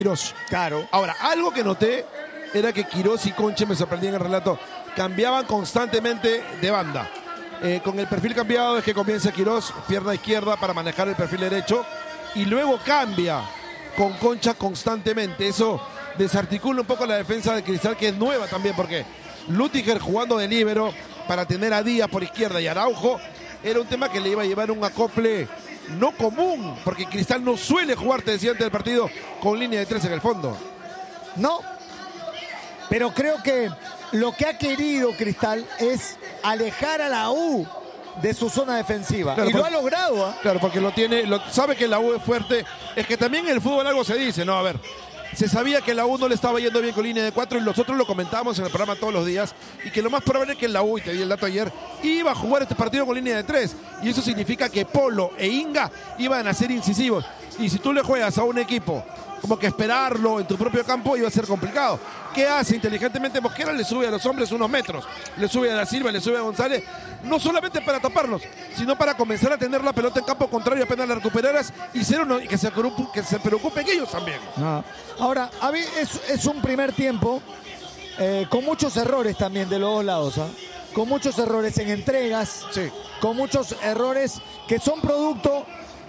Quirós. Claro. Ahora, algo que noté era que Quirós y Conche, me sorprendían en el relato, cambiaban constantemente de banda. Con el perfil cambiado es que comienza Quirós, pierna izquierda para manejar el perfil derecho, y luego cambia con Concha constantemente. Eso desarticula un poco la defensa de Cristal, que es nueva también, porque Lüttiger jugando de líbero para tener a Díaz por izquierda y Araujo, era un tema que le iba a llevar un acople no común, porque Cristal no suele jugar, te decía antes del partido, con línea de 3 en el fondo. No, pero creo que lo que ha querido Cristal es alejar a la U de su zona defensiva. Claro, y lo ha logrado, ¿eh? Claro, porque sabe que la U es fuerte. Es que también en el fútbol algo se dice, ¿no? A ver, se sabía que la U no le estaba yendo bien con línea de 4 y nosotros lo comentábamos en el programa todos los días, y que lo más probable es que la U, y te di el dato ayer, iba a jugar este partido con línea de 3, y eso significa que Polo e Inga iban a ser incisivos, y si tú le juegas a un equipo como que esperarlo en tu propio campo iba a ser complicado. ¿Qué hace inteligentemente Mosquera? Le sube a los hombres unos metros, le sube a Da Silva, le sube a González, no solamente para taparlos, sino para comenzar a tener la pelota en campo contrario apenas la recuperaras y ser uno, que se preocupen ellos también. No. Ahora, a mí es un primer tiempo con muchos errores también de los dos lados, ¿eh? Con muchos errores en entregas, sí, con muchos errores que son producto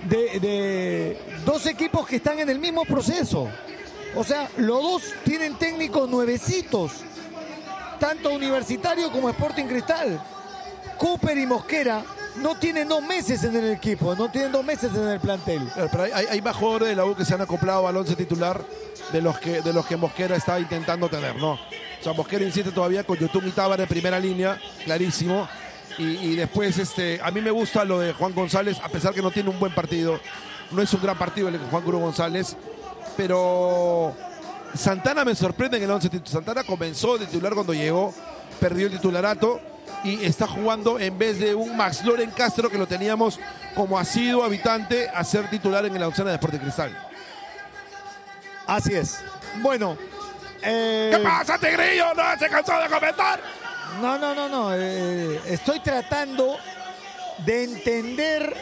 de dos equipos que están en el mismo proceso. O sea, los dos tienen técnicos nuevecitos, tanto Universitario como Sporting Cristal. Cooper y Mosquera no tienen 2 meses en el equipo, no tienen 2 meses en el plantel. Pero hay más jugadores de la U que se han acoplado al 11 titular de los que Mosquera está intentando tener, ¿no? O sea, Mosquera insiste todavía con Yotun y Tábara en primera línea, clarísimo. Y después, a mí me gusta lo de Juan González, a pesar que no tiene un buen partido. No es un gran partido el de Juan Cruz González, pero Santana me sorprende en el 11 titular. Santana comenzó de titular cuando llegó, perdió el titularato y está jugando en vez de un Max Loren Castro, que lo teníamos como asiduo habitante a ser titular en la oncena de Sporting Cristal. Así es. Bueno. ¿Qué pasa, Tigrillo? ¿No se cansó de comentar? No. Estoy tratando de entender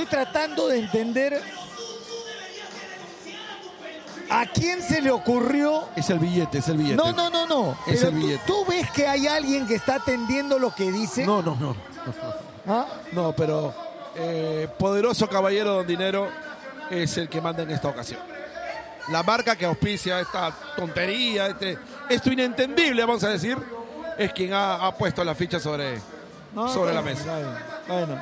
a quién se le ocurrió. Es el billete. No. Es Pero el billete. ¿tú ves que hay alguien que está atendiendo lo que dice? No. ¿Ah? No, pero poderoso caballero don Dinero es el que manda en esta ocasión. La marca que auspicia esta tontería, esto inentendible, vamos a decir, es quien ha puesto la ficha sobre la mesa. Bueno.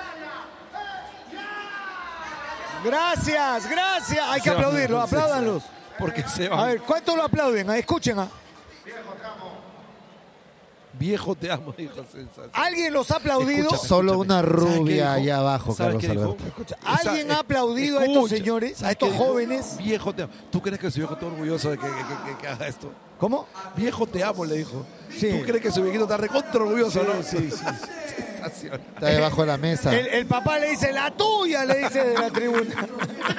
Gracias. Hay que aplaudirlo, apláudanlos. Porque se va. A ver, ¿cuánto lo aplauden? Escuchen. Viejo te amo, dijo Sensación. ¿Alguien los ha aplaudido? Solo una rubia allá abajo, Carlos Alberto. ¿Alguien ha aplaudido a estos señores, a estos jóvenes? Viejo te amo. ¿Tú crees que su viejo está orgulloso de que haga esto? ¿Cómo? Viejo te amo, le dijo. Sí. ¿Tú crees que su viejito está recontra orgulloso, no? Sí. Sensación. Está debajo de la mesa. El papá le dice, la tuya, le dice de la tribuna.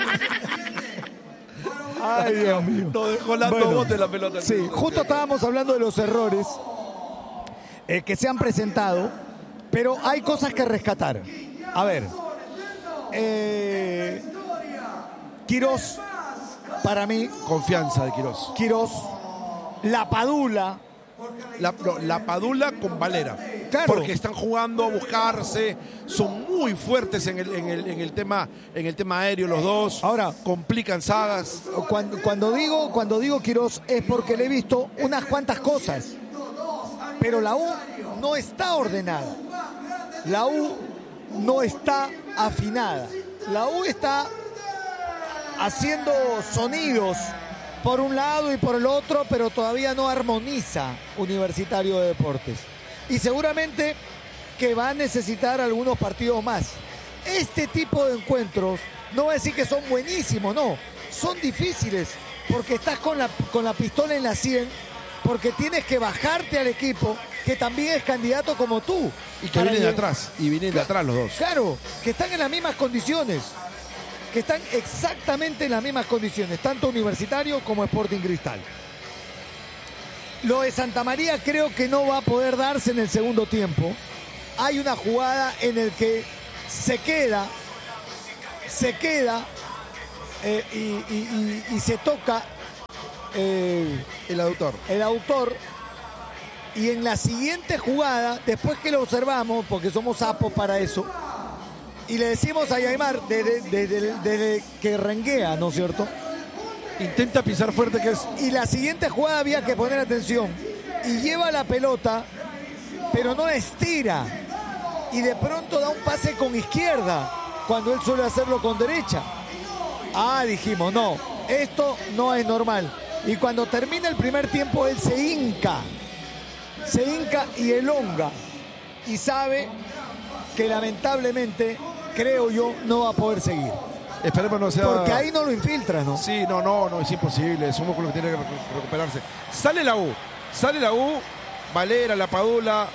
Ay, Dios mío. Nos dejó dando bote la pelota. Sí, justo estábamos hablando de los errores que se han presentado, pero hay cosas que rescatar. A ver, Quirós, para mí. Confianza de Quirós. La Padula. La Padula con Valera. Claro. Porque están jugando a buscarse, son muy fuertes en el tema aéreo los dos. Ahora, complican sagas. Cuando digo Quirós es porque le he visto unas cuantas cosas. Pero la U no está ordenada. La U no está afinada. La U está haciendo sonidos por un lado y por el otro, pero todavía no armoniza Universitario de Deportes. Y seguramente que va a necesitar algunos partidos más. Este tipo de encuentros, no voy a decir que son buenísimos, no. Son difíciles porque estás con la pistola en la 100, porque tienes que bajarte al equipo que también es candidato como tú. Y que vienen de atrás, los dos. Claro, que están en las mismas condiciones. Que están exactamente en las mismas condiciones, tanto Universitario como Sporting Cristal. Lo de Santa María creo que no va a poder darse en el segundo tiempo. Hay una jugada en la que se queda y se toca El aductor. el autor. Y en la siguiente jugada, después que lo observamos, porque somos sapos para eso, y le decimos a Aymar, desde que renguea, ¿no es cierto? Intenta pisar fuerte, que es... Y la siguiente jugada había que poner atención. Y lleva la pelota, pero no la estira. Y de pronto da un pase con izquierda, cuando él suele hacerlo con derecha. Ah, dijimos, no, esto no es normal. Y cuando termina el primer tiempo, él se hinca y elonga. Y sabe que lamentablemente, creo yo, no va a poder seguir. Esperemos no sea... Porque ahí no lo infiltras, ¿no? Sí, no, es imposible. Es un músculo que tiene que recuperarse. Sale la U. Valera, La Padula,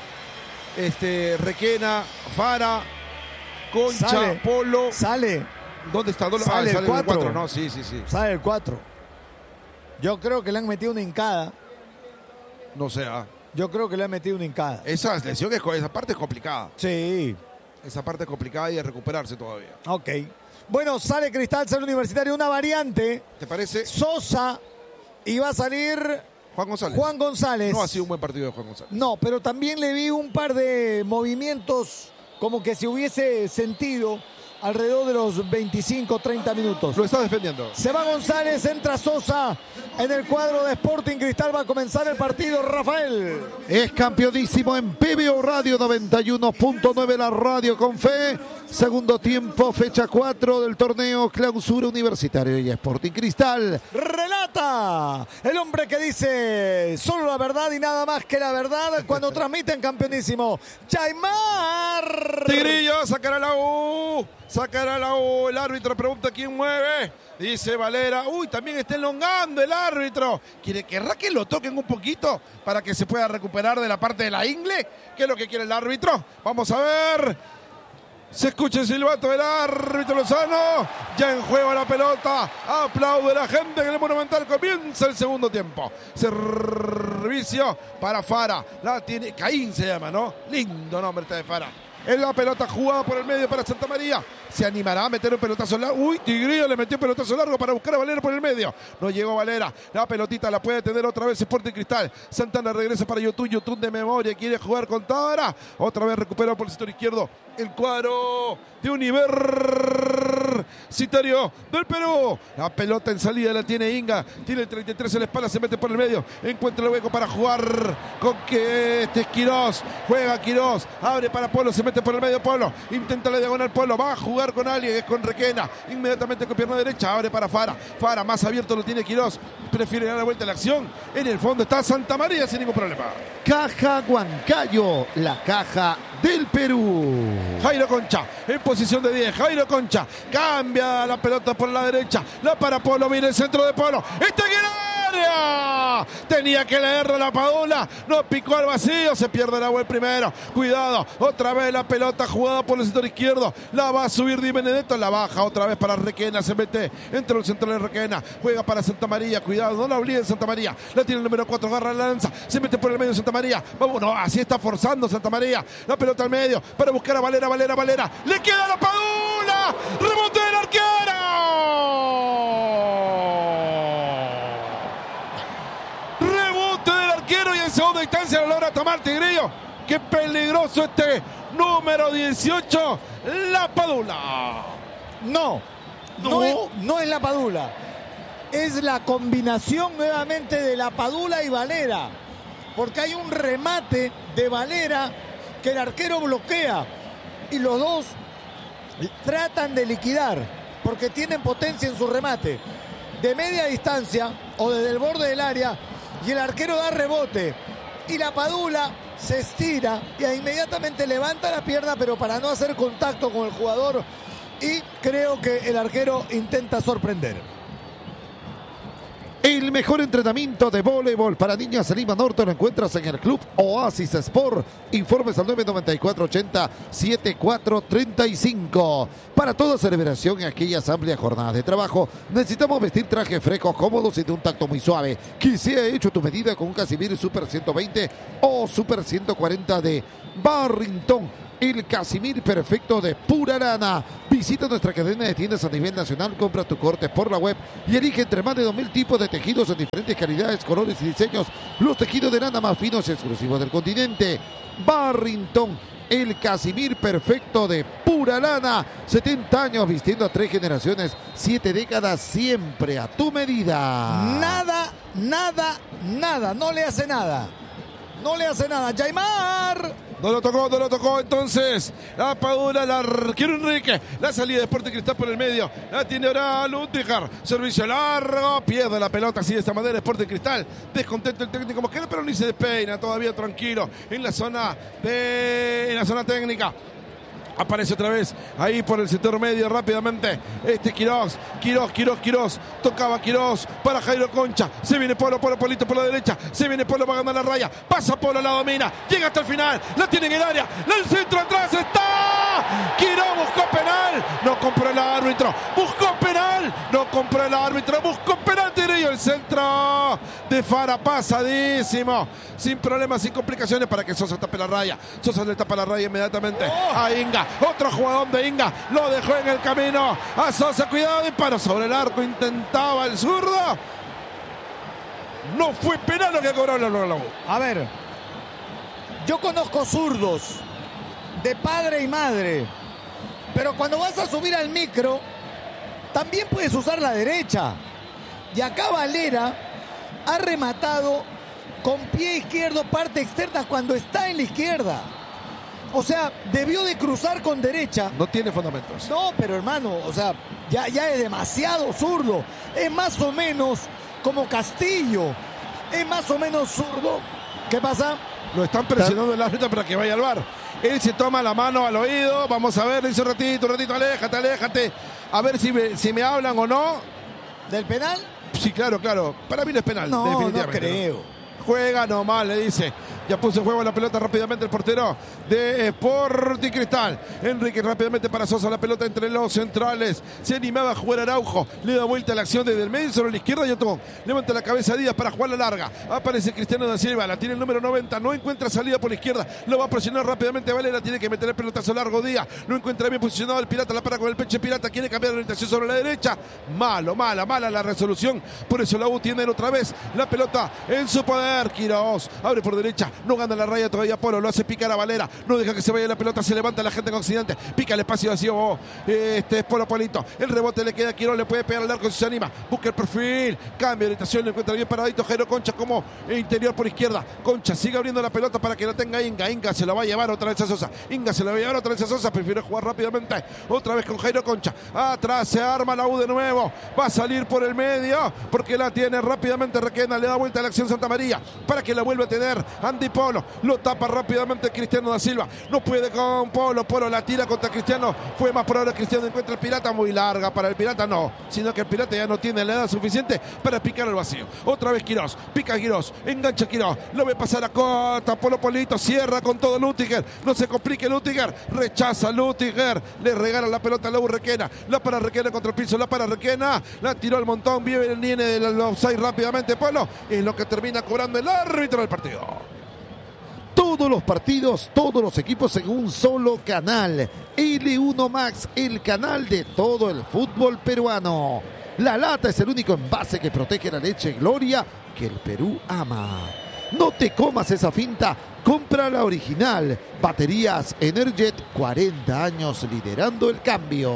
Requena, Fara, Concha, Sale. Polo. Sale. ¿Dónde está? Sale el 4. No, sí. Sale el 4. Yo creo que le han metido una hincada. No sé. Yo creo que le han metido una hincada. Esa lesión, esa parte es complicada. Sí. Esa parte es complicada y de recuperarse todavía. Ok. Bueno, sale Cristal, sale Universitario, una variante. ¿Te parece? Sosa y va a salir Juan González. No ha sido un buen partido de Juan González. No, pero también le vi un par de movimientos como que se hubiese sentido alrededor de los 25, 30 minutos. Lo está defendiendo. Se va González, entra Sosa en el cuadro de Sporting Cristal. Va a comenzar el partido, Rafael. Es campeonísimo en PBO Radio 91.9, la radio con fe. Segundo tiempo, fecha 4 del torneo Clausura Universitario y Sporting Cristal. Relata el hombre que dice solo la verdad y nada más que la verdad cuando transmiten campeonísimo. Aymar. Tigrillo, sacará la U. El árbitro pregunta quién mueve. Dice Valera. Uy, también está elongando el árbitro. ¿Querrá que lo toquen un poquito para que se pueda recuperar de la parte de la ingle? ¿Qué es lo que quiere el árbitro? Vamos a ver. Se escucha el silbato del árbitro Lozano. Ya en juego la pelota. Aplaude la gente en el Monumental. Comienza el segundo tiempo. Servicio para Fara. La tiene. Caín se llama, ¿no? Lindo nombre este de Fara. En la pelota jugada por el medio para Santa María. Se animará a meter un pelotazo largo. Uy, Tigrillo le metió un pelotazo largo para buscar a Valera por el medio. No llegó Valera. La pelotita la puede tener otra vez Sporting Cristal. Santana regresa para Yotun. Yotun de memoria. Quiere jugar con Tara. Otra vez recupera por el sector izquierdo. El cuadro de Universitario del Perú. La pelota en salida la tiene Inga. Tiene el 33 en la espalda. Se mete por el medio. Encuentra el hueco para jugar con que es Quirós. Juega Quirós. Abre para Polo. Se mete por el medio Polo. Intenta la diagonal Polo. Va a jugar con alguien. Es con Requena. Inmediatamente con pierna derecha. Abre para Fara. Fara más abierto lo tiene Quirós. Prefiere dar la vuelta a la acción. En el fondo está Santa María sin ningún problema. Caja Huancayo, la caja del Perú. Jairo Concha en posición de 10. Jairo Concha cambia la pelota por la derecha. La para Polo. Viene el centro de Polo. ¡Está en el área! Tenía que leerlo La Padula. No picó al vacío. Se pierde el agua el primero. Cuidado. Otra vez la pelota jugada por el sector izquierdo. La va a subir Di Benedetto. La baja otra vez para Requena. Se mete entre el centro de Requena. Juega para Santa María. Cuidado. No la olviden Santa María. La tiene el número 4. Agarra la lanza. Se mete por el medio Santa María. Vamos. No, así está forzando Santa María. La pelota al medio para buscar a Valera. Valera. Le queda La Padula. Rebote del arquero. Y en segunda instancia lo logra tomar Tigrillo. Qué peligroso número 18, La Padula. No es La Padula. Es la combinación nuevamente de La Padula y Valera. Porque hay un remate de Valera que el arquero bloquea. Y los dos tratan de liquidar. Porque tienen potencia en su remate. De media distancia o desde el borde del área. Y el arquero da rebote. Y La Padula se estira y inmediatamente levanta la pierna, pero para no hacer contacto con el jugador. Y creo que el arquero intenta sorprender. El mejor entrenamiento de voleibol para niñas en Lima Norte lo encuentras en el Club Oasis Sport. Informes al 994-80-7435. Para toda celebración y aquellas amplias jornadas de trabajo, necesitamos vestir trajes frescos, cómodos y de un tacto muy suave. Que sea hecho tu medida con un Casimir Super 120 o Super 140 de Barrington. el Casimir perfecto de pura lana. Visita nuestra cadena de tiendas a nivel nacional, compra tu corte por la web y elige entre más de 2000 tipos de tejidos en diferentes calidades, colores y diseños. Los tejidos de lana más finos y exclusivos del continente. Barrington, el Casimir perfecto de pura lana. 70 años vistiendo a 3 generaciones, 7 décadas, siempre a tu medida. Nada, no le hace nada. No le hace nada, Yaimar. No lo tocó, entonces la Padula, la arquero Enrique, la salida de Sporting Cristal por el medio, la tiene ahora Lutiger, servicio largo, pierde la pelota así de esta manera Sporting Cristal, descontento el técnico Mosquera, pero ni se despeina, todavía tranquilo en la zona técnica. Aparece otra vez ahí por el sector medio rápidamente. Quirós. Tocaba Quirós para Jairo Concha. Se viene Polo, Polito por la derecha. Se viene Polo, va a ganar la raya. Pasa Polo, la domina. Llega hasta el final. La tiene en el área. El centro atrás está. Quirós buscó penal. No compró el árbitro. Buscó penal. No compró el árbitro. Buscó penal. Y el centro de Fara pasadísimo. Sin problemas, sin complicaciones para que Sosa tape la raya. Sosa le tapa la raya inmediatamente a Inga. Otro jugador de Inga. Lo dejó en el camino a Sosa. Cuidado, disparo sobre el arco. Intentaba el zurdo. No fue penal lo que cobró la U. A ver, yo conozco zurdos de padre y madre. Pero cuando vas a subir al micro, también puedes usar la derecha. Y acá Valera ha rematado con pie izquierdo, parte externa, cuando está en la izquierda. O sea, debió de cruzar con derecha. No tiene fundamentos. No, pero hermano, o sea, ya es demasiado zurdo. Es más o menos como Castillo. Es más o menos zurdo. ¿Qué pasa? Lo están presionando el árbitro para que vaya al VAR. Él se toma la mano al oído. Vamos a ver, dice un ratito, aléjate. A ver si me hablan o no. ¿Del penal? Sí, claro. Para mí no es penal, definitivamente. No creo. Juega nomás, le dice. Ya puso en juego la pelota rápidamente el portero de Sporting Cristal. Enrique rápidamente para Sosa, la pelota entre los centrales. Se animaba a jugar Araujo. Le da vuelta a la acción desde el medio sobre la izquierda. Yotón levanta la cabeza Díaz para jugar la larga. Aparece Cristiano da Silva. La tiene el número 90. No encuentra salida por la izquierda. Lo va a presionar rápidamente Valera. Tiene que meter el pelotazo largo Díaz. No encuentra bien posicionado el Pirata. La para con el pecho Pirata. Quiere cambiar de orientación sobre la derecha. Mala la resolución. Por eso la U tiene otra vez la pelota en su poder. Quirós abre por derecha. No gana la raya todavía Polo, lo hace picar a Valera, no deja que se vaya la pelota, se levanta la gente en Occidente, pica el espacio vacío, es Polito, el rebote le queda a Quirós, le puede pegar al arco si se anima, busca el perfil, cambia de orientación, lo encuentra bien paradito Jairo Concha como interior por izquierda, Concha sigue abriendo la pelota para que la tenga Inga se la va a llevar otra vez a Sosa, prefiere jugar rápidamente, otra vez con Jairo Concha, atrás se arma la U de nuevo, va a salir por el medio, porque la tiene rápidamente Requena, le da vuelta a la acción Santa María, para que la vuelva a tener Andy Polo, lo tapa rápidamente Cristiano da Silva, no puede con Polo la tira contra Cristiano, fue más por ahora Cristiano, encuentra el Pirata, muy larga para el Pirata, no, sino que el Pirata ya no tiene la edad suficiente para picar al vacío, otra vez Quirós, pica Quirós, engancha Quirós, lo ve pasar a Cota, Polito, cierra con todo Lutiger, no se complique Lutiger, rechaza Lutiger, le regala la pelota a la U Requena, la para Requena contra el piso, la para Requena, la tiró al montón, viene el niene del offside rápidamente Polo, es lo que termina cobrando el árbitro del partido. Todos los partidos, todos los equipos en un solo canal. L1 Max, el canal de todo el fútbol peruano. La lata es el único envase que protege la leche Gloria que el Perú ama. No te comas esa finta, compra la original. Baterías Energet, 40 años liderando el cambio.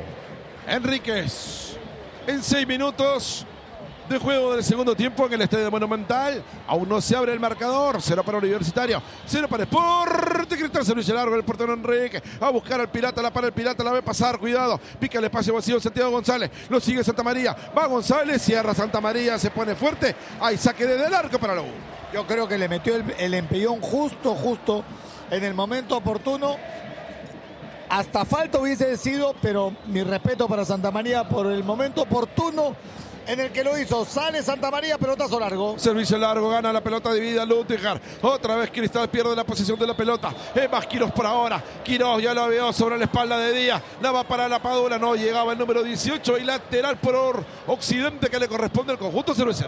Enríquez, en 6 minutos de juego del segundo tiempo en el Estadio Monumental. Aún no se abre el marcador. 0 para Universitario, 0 para Sporting Cristal. Servicio largo del portero Enrique. A buscar al Pirata, la para el Pirata, la ve pasar. Cuidado, pica el espacio vacío Santiago González. Lo sigue Santa María. Va González, cierra Santa María, se pone fuerte. Hay saque desde el arco para la U. Yo creo que le metió el empellón justo en el momento oportuno. Hasta falta hubiese sido, pero mi respeto para Santa María por el momento oportuno en el que lo hizo. Sale Santa María, pelotazo largo. Servicio largo, gana la pelota dividida Lutiger. Otra vez Cristal pierde la posesión de la pelota. Es más Quirós por ahora. Quirós ya lo veo sobre la espalda de Díaz. La va para la Padula. No llegaba el número 18 y lateral por Occidente que le corresponde al conjunto cervecero.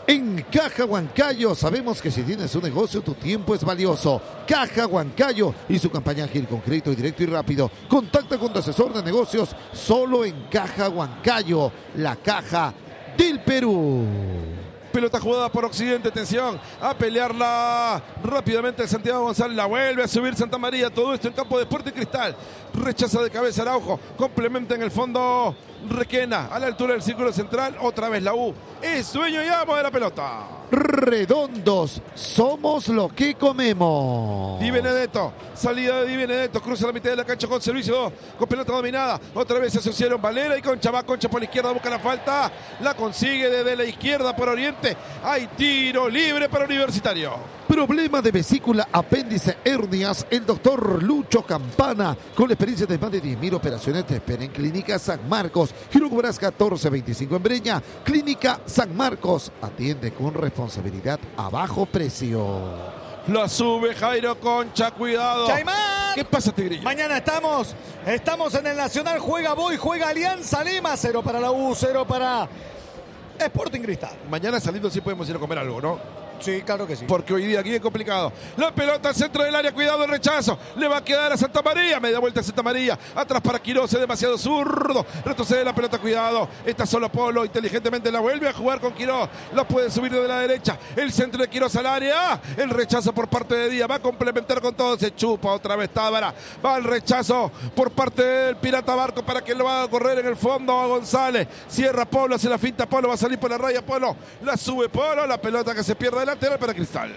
En Caja Huancayo sabemos que si tienes un negocio, tu tiempo es valioso. Caja Huancayo y su campaña ágil con crédito directo y rápido. Contacta con tu asesor de negocios solo en Caja Huancayo, la caja del Perú. Pelota jugada por Occidente, atención, a pelearla rápidamente Santiago González, la vuelve a subir Santa María, todo esto en campo de Sporting Cristal, rechaza de cabeza Araujo, complementa en el fondo Requena, a la altura del círculo central, otra vez la U, es dueño y amo de la pelota. Redondos, somos lo que comemos. Di Benedetto, salida de Di Benedetto, cruza la mitad de la cancha con servicio, con pelota dominada, otra vez se asociaron Valera y Concha, va Concha por la izquierda, busca la falta, la consigue desde la izquierda por Oriente, hay tiro libre para Universitario. Problema de vesícula, apéndice, hernias, el doctor Lucho Campana, con la experiencia de más de 10.000 operaciones, te espera en Clínica San Marcos, Giro Brás 1425 en Breña, Clínica San Marcos, atiende con responsabilidad a bajo precio. La sube Jairo Concha, cuidado. Chaimán. ¿Qué pasa, Tigrillo? Mañana estamos en el Nacional, juega Boy, juega Alianza Lima, 0 para la U, 0 para Sporting Cristal. Mañana saliendo sí podemos ir a comer algo, ¿no? Sí, claro que sí. Porque hoy día aquí es complicado. La pelota al centro del área, cuidado el rechazo. Le va a quedar a Santa María. Media vuelta a Santa María. Atrás para Quiroz, es demasiado zurdo. Retrocede la pelota, cuidado. Está solo Polo. Inteligentemente la vuelve a jugar con Quiroz. La puede subir desde la derecha. El centro de Quiroz al área. El rechazo por parte de Díaz. Va a complementar con todo. Se chupa otra vez Tábara. Va el rechazo por parte del Pirata Barco para que lo va a correr en el fondo a González. Cierra Polo, hace la finta Polo. Va a salir por la raya Polo. La sube Polo. La pelota que se pierde lateral para Cristal.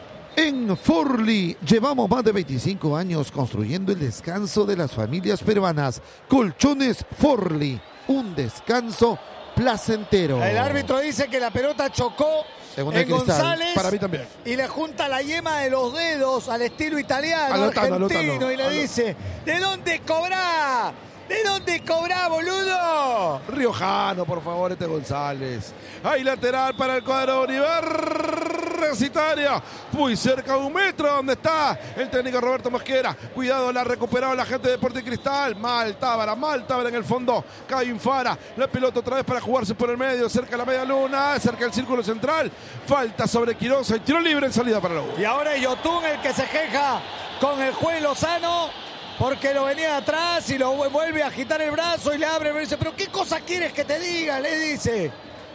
En Forli llevamos más de 25 años construyendo el descanso de las familias peruanas. Colchones Forli, un descanso placentero. El árbitro dice que la pelota chocó Segunda en Cristal. González. Para mí también. Y le junta la yema de los dedos al estilo italiano, Anotando, argentino, y le dice: ¿de dónde cobrá? ¿De dónde cobrá, boludo? Riojano, por favor, González. Hay lateral para el cuadro universitario. Muy cerca de 1 metro donde está el técnico Roberto Mosquera. Cuidado, la ha recuperado la gente de Sporting Cristal. Mal Tábara en el fondo. Caín Fara. La pelota otra vez para jugarse por el medio. Cerca de la media luna, cerca del círculo central. Falta sobre Quiroz. Y tiro libre en salida para la U. Y ahora es Yotun el que se queja con el juez Lozano, porque lo venía atrás y lo vuelve a agitar el brazo y le abre. Le dice: ¿pero qué cosa quieres que te diga? Le dice,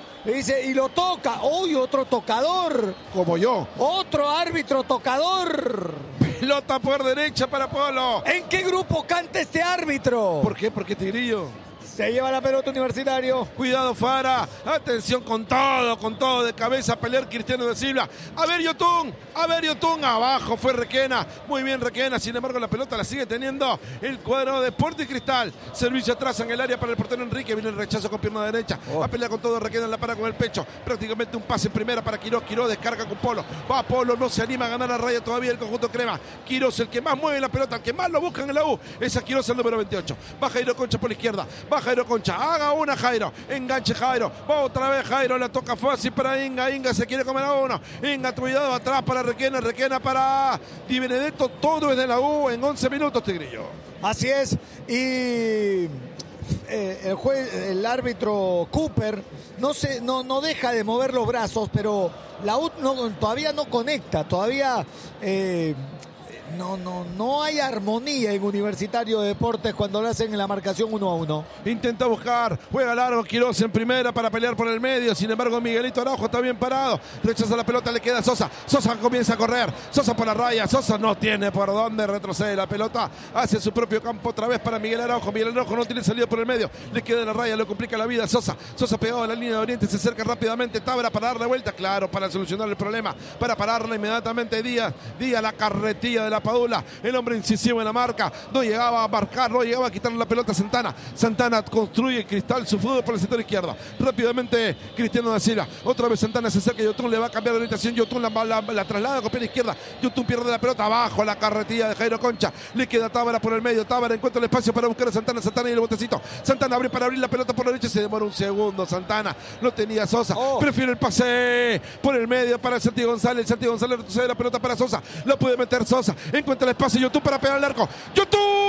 y lo toca. ¡Uy, otro tocador! Como yo. Otro árbitro tocador. Pelota por derecha para Polo. ¿En qué grupo canta este árbitro? ¿Por qué? ¿Por qué, Tigrillo? Se lleva la pelota Universitario. Cuidado Fara, atención con todo de cabeza a pelear Cristiano de Silva. A ver Yotun, abajo fue Requena, muy bien Requena, sin embargo la pelota la sigue teniendo el cuadro de Sporting Cristal. Servicio atrás en el área para el portero Enrique, viene el rechazo con pierna derecha, a pelear con todo Requena, en la para con el pecho, prácticamente un pase en primera para Quiroz descarga con Polo, va Polo, no se anima a ganar a raya todavía el conjunto crema. Quiroz, el que más mueve la pelota, el que más lo buscan en la U, es a Quiroz, el número 28. Va Jairo Concha por la izquierda, va Jairo Concha, haga una Jairo, enganche Jairo, va otra vez Jairo, la toca fácil para Inga se quiere comer a uno, Inga cuidado atrás para Requena para Di Benedetto, todo es de la U en 11 minutos, Tigrillo. Así es, y el árbitro Cooper no deja de mover los brazos, pero la U todavía no conecta, todavía no hay armonía en Universitario de Deportes cuando lo hacen en la marcación 1-1. Intenta buscar, juega largo Quiroz en primera para pelear por el medio, sin embargo Miguelito Araujo está bien parado, rechaza la pelota, le queda a Sosa comienza a correr, Sosa por la raya, Sosa no tiene por dónde, retrocede la pelota hacia su propio campo otra vez para Miguel Araujo no tiene salida por el medio, le queda la raya, le complica la vida Sosa pegado a la línea de Oriente, se acerca rápidamente Tábara para darle vuelta, claro, para solucionar el problema, para pararla inmediatamente Díaz, la carretilla de la Padula, el hombre incisivo en la marca, no llegaba a marcar, no llegaba a quitarle la pelota a Santana construye Cristal su fútbol por el sector izquierdo, rápidamente Cristiano da Silva, otra vez Santana se acerca, Yotun le va a cambiar de orientación, Yotun la traslada con pierna izquierda, Yotun pierde la pelota abajo, la carretilla de Jairo Concha, le queda Tábara por el medio, Tábara encuentra el espacio para buscar a Santana y el botecito, Santana abre para abrir la pelota por la derecha, se demora un segundo, Santana, lo tenía Sosa, prefiere el pase por el medio para Santiago González retrocede la pelota para Sosa, la puede meter Sosa, encuentra el espacio Yotun para pegar al arco, Yotun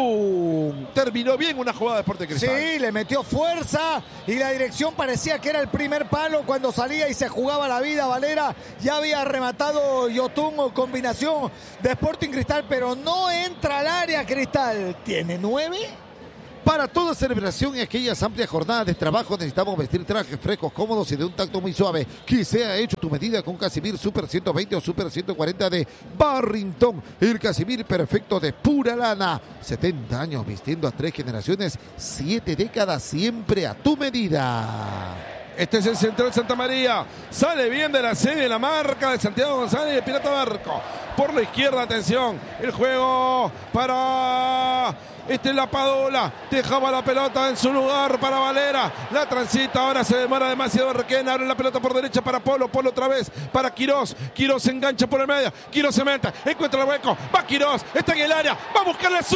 Yotun. Terminó bien una jugada de Sporting Cristal. Sí, le metió fuerza y la dirección parecía que era el primer palo cuando salía y se jugaba la vida. Valera ya había rematado Yotun o combinación de Sporting Cristal, pero no entra al área Cristal. ¿Tiene 9? Para toda celebración y aquellas amplias jornadas de trabajo necesitamos vestir trajes frescos, cómodos y de un tacto muy suave, que sea hecho tu medida con Casimir Super 120 o Super 140 de Barrington. El Casimir perfecto de pura lana. 70 años vistiendo a 3 generaciones, 7 décadas, siempre a tu medida. Este es el central Santa María. Sale bien de la serie, la marca de Santiago González y el Pirata Barco. Por la izquierda, atención. El juego para La Padula. Dejaba la pelota en su lugar para Valera. La transita, ahora se demora demasiado Requena. Abre la pelota por derecha para Polo. Polo otra vez para Quirós. Quirós se engancha por el medio. Quirós se mete. Encuentra el hueco. Va Quirós. Está en el área. Va a buscar la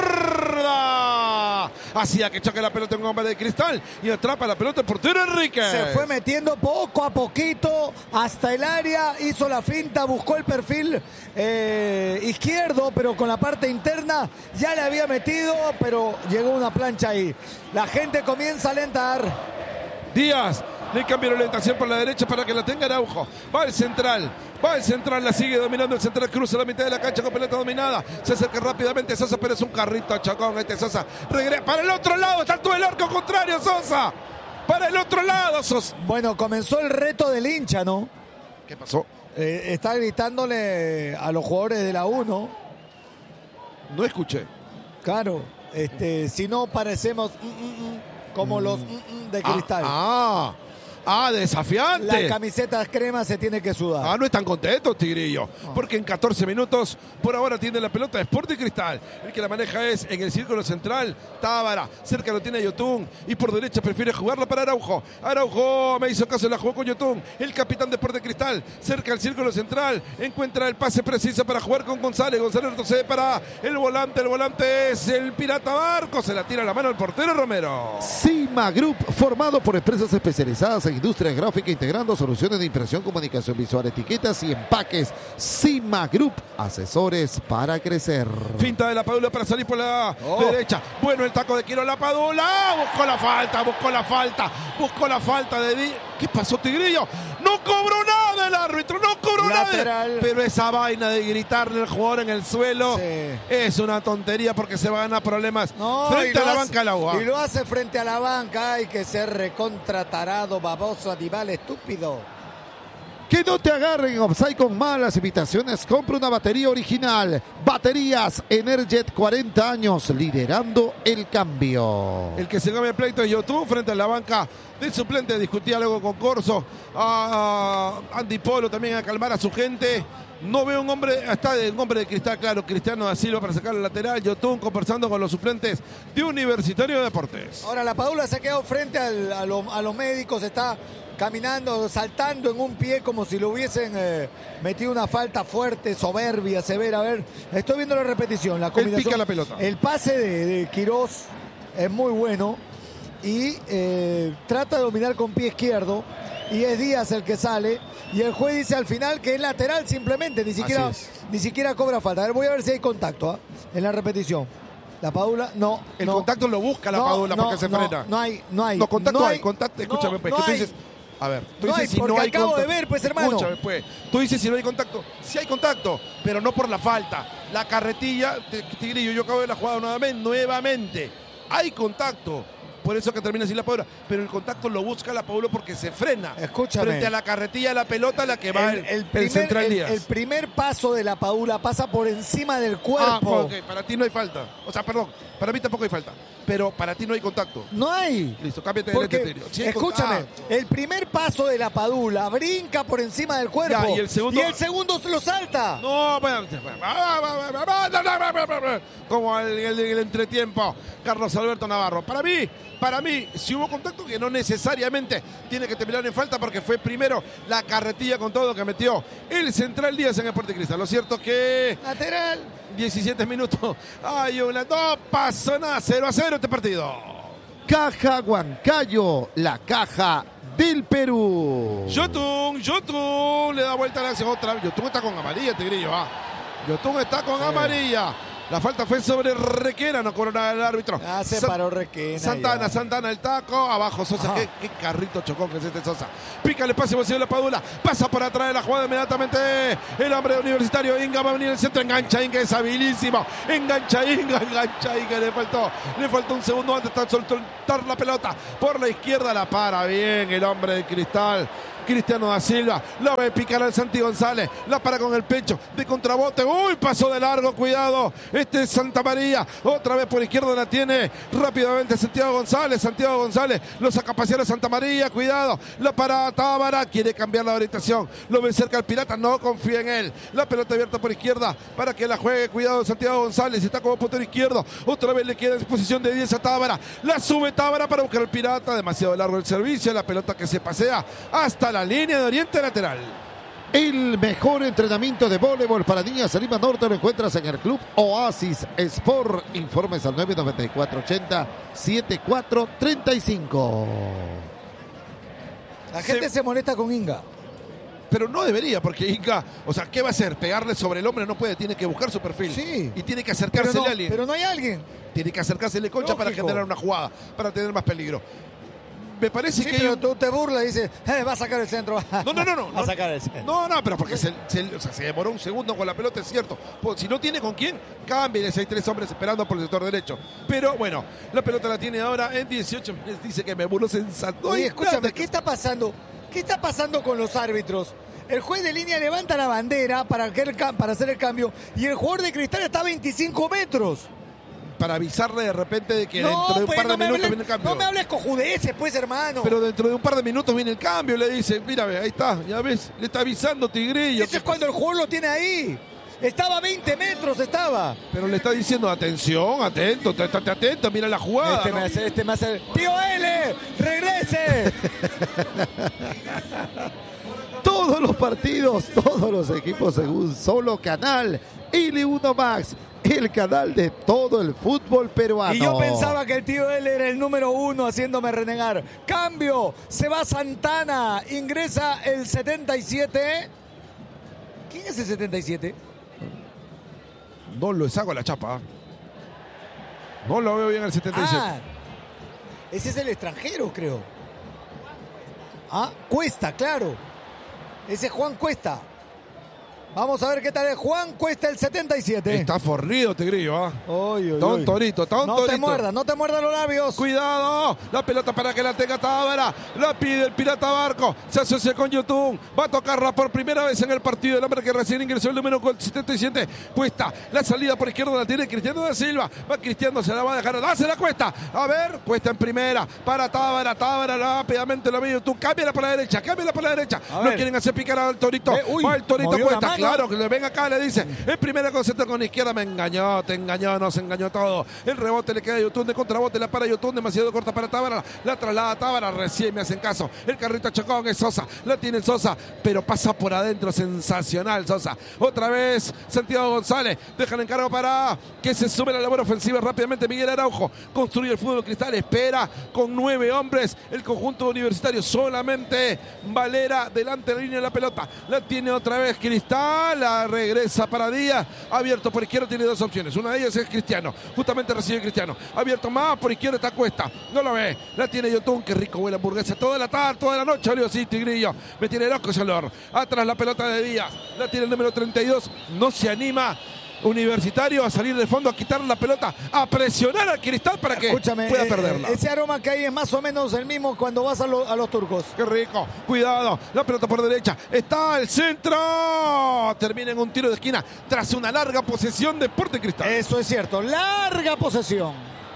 zurda. Hacía que choque la pelota en un hombre de Cristal. Y atrapa la pelota el portero Enrique. Se fue metiendo poco a poquito hasta el área, hizo la finta, buscó el perfil izquierdo, pero con la parte interna ya le había metido, pero llegó una plancha ahí. La gente comienza a alentar. Díaz le cambia la orientación por la derecha para que la tenga Araujo. Va el central, la sigue dominando el central, cruza la mitad de la cancha con pelota dominada. Se acerca rápidamente Sosa, pero es un carrito chocón Sosa. Regresa para el otro lado, está todo el arco contrario Sosa. Para el otro lado Sosa. Bueno, comenzó el reto del hincha, ¿no? ¿Qué pasó? Está gritándole a los jugadores de la U, ¿no? No escuché. Claro, si no parecemos como los de Cristal. Desafiante. La camiseta crema se tiene que sudar. No están contentos, Tigrillo. Porque en 14 minutos, por ahora tiene la pelota de Sporting Cristal. El que la maneja es en el círculo central, Tábara. Cerca lo tiene Yotun. Y por derecha prefiere jugarla para Araujo. Araujo me hizo caso, la jugó con Yotun. El capitán de Sporting Cristal. Cerca del círculo central. Encuentra el pase preciso para jugar con González. González retrocede para el volante. El volante es el Pirata Barco. Se la tira la mano al portero Romero. Cima Group, formado por empresas especializadas en industria gráfica, integrando soluciones de impresión, comunicación visual, etiquetas y empaques. Cima Group, asesores para crecer. Finta de La Padula para salir por la derecha. Bueno, el taco de Quiro La Padula. Buscó la falta de ¿Qué pasó, Tigrillo? No cobró nada el árbitro, no cobró nada. Pero esa vaina de gritarle al jugador en el suelo es una tontería porque se va a ganar problemas frente a la banca de la UA. Y lo hace frente a la banca. Hay que ser recontratarado, baboso, animal estúpido. Que no te agarren en offside con malas invitaciones. Compra una batería original. Baterías Energet, 40 años, liderando el cambio. El que se gana el pleito es Yotun frente a la banca del suplente. Discutía luego con Corso. Andy Polo también a calmar a su gente. No veo un hombre, está un hombre de Cristal, claro, Cristiano da Silva para sacar el lateral. Yotun conversando con los suplentes de Universitario de Deportes. Ahora la Padula se ha quedado frente a los médicos, está caminando, saltando en un pie como si lo hubiesen metido una falta fuerte, soberbia, severa. A ver, estoy viendo la repetición, la combinación. Él pica la pelota. El pase de Quirós es muy bueno y trata de dominar con pie izquierdo y es Díaz el que sale y el juez dice al final que es lateral simplemente, ni siquiera cobra falta. A ver, voy a ver si hay contacto en la repetición. La Padula, no. El contacto lo busca la Padula porque se frena. No hay. No, contacto hay. Escúchame, pues, que tú dices. A ver, tú dices si no hay acabo contacto. de ver, pues, hermano. Escúchame, pues. Tú dices si no hay contacto. Sí hay contacto, pero no por la falta. La carretilla, Tigrillo, yo acabo de ver la jugada nuevamente. Hay contacto. Por eso que termina así la Padula. Pero el contacto lo busca la Padula porque se frena. Escúchame. Frente a la carretilla, la pelota, la que va el central Díaz. El primer paso de la Padula pasa por encima del cuerpo. Okay. Para ti no hay falta. O sea, perdón, para mí tampoco hay falta. Pero para ti no hay contacto. No hay. Listo, cámbiate de criterio. Sí, escúchame, el primer paso de la Padula brinca por encima del cuerpo. Ya, y el segundo lo salta. No, bueno. Como el entretiempo, Carlos Alberto Navarro. Para mí, si hubo contacto, que no necesariamente tiene que terminar en falta porque fue primero la carretilla con todo que metió el central Díaz en el Sporting Cristal. Lo cierto que... Lateral. 17 minutos. No pasó nada. 0-0 este partido. Caja Huancayo, la caja del Perú. Yotun le da vuelta a la acción otra vez. Yotun está con amarilla, Tigrillo. Yotun está con amarilla. La falta fue sobre Requena, no cobró nada el árbitro. Se paró Requena. Santana el taco, abajo Sosa. Qué carrito chocón que es este Sosa. Pica el espacio vacío de la Padula, pasa por atrás de la jugada inmediatamente. El hombre Universitario, Inga va a venir en el centro, engancha Inga, es habilísimo. Engancha Inga, le faltó un segundo antes de soltar la pelota. Por la izquierda la para bien el hombre de Cristal. Cristiano da Silva, la va a picar al Santi González, la para con el pecho, de contrabote, uy, pasó de largo, cuidado, este es Santa María, otra vez por izquierda la tiene rápidamente Santiago González, lo saca a pasear a Santa María, cuidado, la para Tábara, quiere cambiar la orientación, lo ve cerca el Pirata, no confía en él, la pelota abierta por izquierda, para que la juegue, cuidado Santiago González, está como puntero izquierdo, otra vez le queda en posición de 10 a Tábara, la sube Tábara para buscar al Pirata, demasiado largo el servicio, la pelota que se pasea hasta la línea de oriente lateral. El mejor entrenamiento de voleibol para niñas en Lima Norte lo encuentras en el Club Oasis Sport. Informes al 994-80-7435. La gente se molesta con Inga. Pero no debería, porque Inga, o sea, ¿qué va a hacer? ¿Pegarle sobre el hombre? No puede, tiene que buscar su perfil. Sí. Y tiene que acercársele a alguien. Pero no hay alguien. Tiene que acercársele Concha para generar una jugada, para tener más peligro. Me parece que... Pero tú te burlas y dices, va a sacar el centro. No. Va a sacar el centro. No, pero porque se demoró un segundo con la pelota, es cierto. Pues, si no tiene con quién, cambie. Hay 3 hombres esperando por el sector derecho. Pero bueno, la pelota la tiene ahora en 18. Dice que me burlo sensato. Oye, escúchame, ¿qué está pasando? ¿Qué está pasando con los árbitros? El juez de línea levanta la bandera para hacer el cambio y el jugador de Cristal está a 25 metros. Para avisarle de repente de que dentro de un par de minutos viene el cambio. No me hables cojudeces, pues, hermano. Pero dentro de un par de minutos viene el cambio, le dice, mira, ahí está, ya ves, le está avisando Tigrillo. Eso es cuando el jugador lo tiene ahí. Estaba a 20 metros, estaba. Pero le está diciendo, atención, estate atento, mira la jugada. Este me hace... ¡Tío L! ¡Regrese! Todos los partidos, todos los equipos en un solo canal. L1 Max, el canal de todo el fútbol peruano. Y yo pensaba que el tío L era el número 1 haciéndome renegar. Cambio, se va Santana, ingresa el 77. ¿Quién es el 77? No lo saco la chapa. No lo veo bien el 77. Ese es el extranjero, creo. Cuesta, claro. Ese es Juan Cuesta. Vamos a ver qué tal es Juan Cuesta, el 77. Está forrido Tigrillo, un torito. No te muerdas los labios. Cuidado, la pelota para que la tenga Tábara. La pide el Pirata Barco. Se asocia con Yotun. Va a tocarla por primera vez en el partido. El hombre que recién ingresó, el número 77. Cuesta, la salida por izquierda la tiene Cristiano da Silva. Va Cristiano, se la va a dejar. Se la Cuesta. A ver, Cuesta en primera. Para Tábara. Tábara rápidamente la ve Yotun. Cámbiala por la derecha. No quieren hacer picar al Torito. Va el Torito Cuesta. Claro, que le venga acá, le dice. En primera concentra con izquierda, me engañó, te engañó, nos engañó todo. El rebote le queda a Yotun, de contrabote, la para Yotun, demasiado corta para Tábara. La traslada Tábara, recién me hacen caso. El carrito chocón es Sosa, la tiene Sosa, pero pasa por adentro, sensacional Sosa. Otra vez Santiago González, deja el encargo para que se sume la labor ofensiva rápidamente Miguel Araujo. Construye el fútbol Cristal, espera con 9 hombres. El conjunto universitario, solamente Valera delante de la línea de la pelota. La tiene otra vez Cristal. La regresa para Díaz, abierto por izquierda, tiene 2 opciones, una de ellas es Cristiano, justamente recibe Cristiano, abierto más por izquierda está Cuesta, no lo ve, la tiene Yotun, qué rico huele hamburguesa, toda la tarde, toda la noche, olió así Tigrillo, me tiene loco ese olor, atrás la pelota de Díaz, la tiene el número 32, no se anima Universitario a salir del fondo, a quitar la pelota, a presionar al Cristal para que pueda perderla. Ese aroma que hay es más o menos el mismo cuando vas a los turcos. Qué rico, cuidado, la pelota por derecha, está el centro, termina en un tiro de esquina tras una larga posesión de Sporting Cristal. Eso es cierto, larga posesión.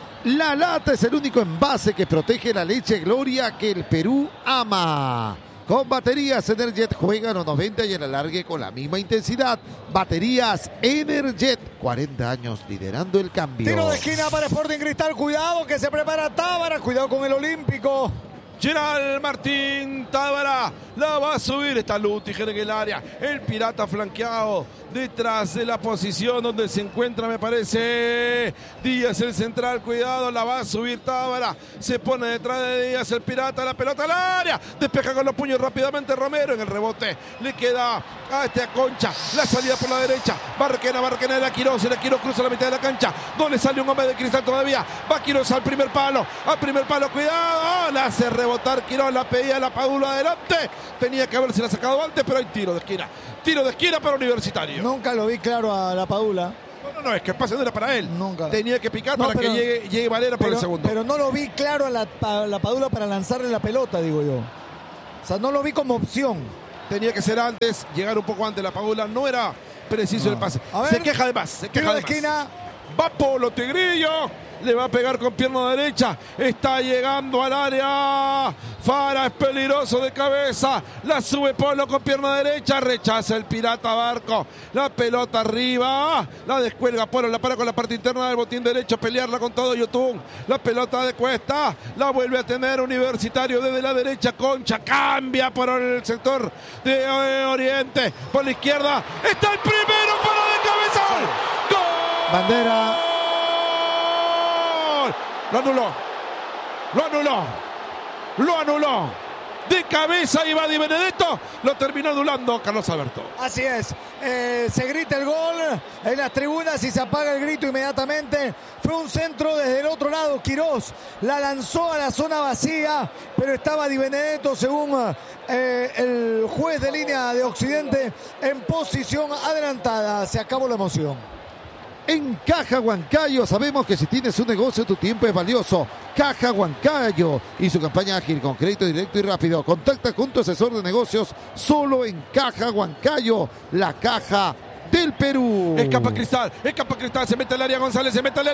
La lata es el único envase que protege la leche Gloria que el Perú ama. Con baterías Energet juega los 90 y el alargue con la misma intensidad. Baterías Energet, 40 años liderando el cambio. Tiro de esquina para Sporting Cristal, cuidado que se prepara Tábara, cuidado con el Olímpico. Gerald Martín Tábara la va a subir, está Lutiger en el área, el Pirata flanqueado detrás de la posición donde se encuentra, me parece, Díaz el central, cuidado, la va a subir Tábara, se pone detrás de Díaz el Pirata, la pelota al área, despeja con los puños rápidamente Romero, en el rebote le queda a Concha, la salida por la derecha, Barquena era Quiroz, cruza la mitad de la cancha, no le sale un hombre de Cristal todavía, va Quiroz al primer palo, cuidado, la hace rebotar Quiroz, la pedía la Padula adelante, tenía que haberse la sacado antes, pero hay tiro de esquina para Universitario. Nunca lo vi claro a la Padula. No, es que el pase no era para él. Nunca. Tenía que picar para que llegue Valera por el segundo. Pero no lo vi claro a la Padula para lanzarle la pelota, digo yo. O sea, no lo vi como opción. Tenía que ser antes, llegar un poco antes. La Padula no era preciso el pase. A ver, se queja de más. tiro de esquina. Va Polo Tigrillo. Le va a pegar con pierna derecha. Está llegando al área. Fara es peligroso de cabeza. La sube Polo con pierna derecha. Rechaza el Pirata Barco. La pelota arriba. La descuelga Polo. La para con la parte interna del botín derecho. Pelearla con todo Yotun. La pelota de Cuesta. La vuelve a tener Universitario desde la derecha. Concha cambia por el sector de Oriente. Por la izquierda. Está el primero para de cabeza. ¡Gol! Bandera. Lo anuló. De cabeza iba Di Benedetto. Lo terminó anulando Carlos Alberto. Así es. Se grita el gol en las tribunas y se apaga el grito inmediatamente. Fue un centro desde el otro lado. Quiroz la lanzó a la zona vacía, pero estaba Di Benedetto, según el juez de línea de Occidente, en posición adelantada. Se acabó la emoción. En Caja Huancayo sabemos que si tienes un negocio tu tiempo es valioso. Caja Huancayo y su campaña ágil con crédito directo y rápido. Contacta con tu asesor de negocios solo en Caja Huancayo, la caja del Perú. Escapa Cristal, se mete al área González,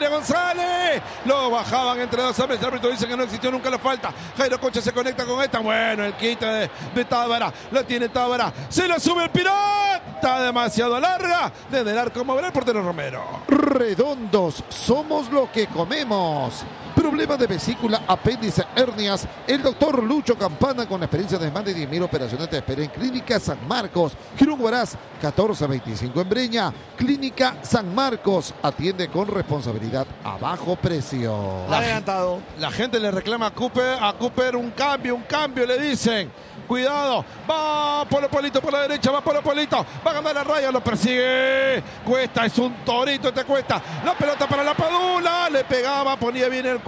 lo bajaban entre dos hombres, el árbitro dice que no existió nunca la falta. Jairo Concha se conecta con esta, bueno, el quite de Tábara, la tiene Tábara, se la sube el Pirata, demasiado larga, desde el arco moverá el portero Romero. Redondos, somos lo que comemos. Problemas de vesícula, apéndice, hernias. El doctor Lucho Campana, con experiencia de más de 10.000 operaciones, te espera en Clínica San Marcos. Girón Huaraz, 1425 en Breña. Clínica San Marcos, atiende con responsabilidad a bajo precio. Adelantado. La gente le reclama a Cooper un cambio, le dicen. Cuidado, va Polo Polito por la derecha, va a ganar la raya, lo persigue Cuesta, es un torito Cuesta, la pelota para la Padula, le pegaba, ponía bien el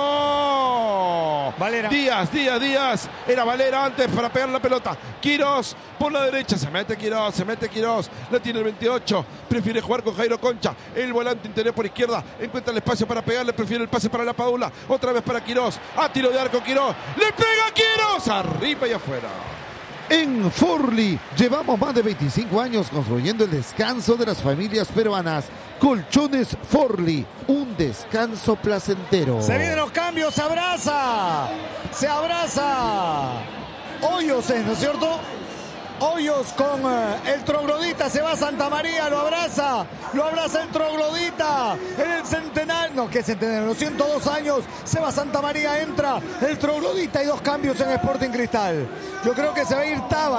cuerpo. Valera. Díaz, era Valera antes para pegar la pelota. Quiroz por la derecha, se mete Quiroz, la tiene el 28, prefiere jugar con Jairo Concha, el volante interior por izquierda, encuentra el espacio para pegarle, prefiere el pase para la Padula, otra vez para Quiroz, a tiro de arco Quiroz, le pega Quiroz, arriba y afuera. En Forli llevamos más de 25 años construyendo el descanso de las familias peruanas. Colchones Forli, un descanso placentero. Se vienen los cambios, se abraza. Hoyos, ¿no es cierto? Hoyos con el troglodita, se va a Santa María, lo abraza el troglodita en el centenario, no, ¿qué centenario? Los 102 años, se va a Santa María, entra el troglodita y dos cambios en Sporting Cristal. Yo creo que se va a ir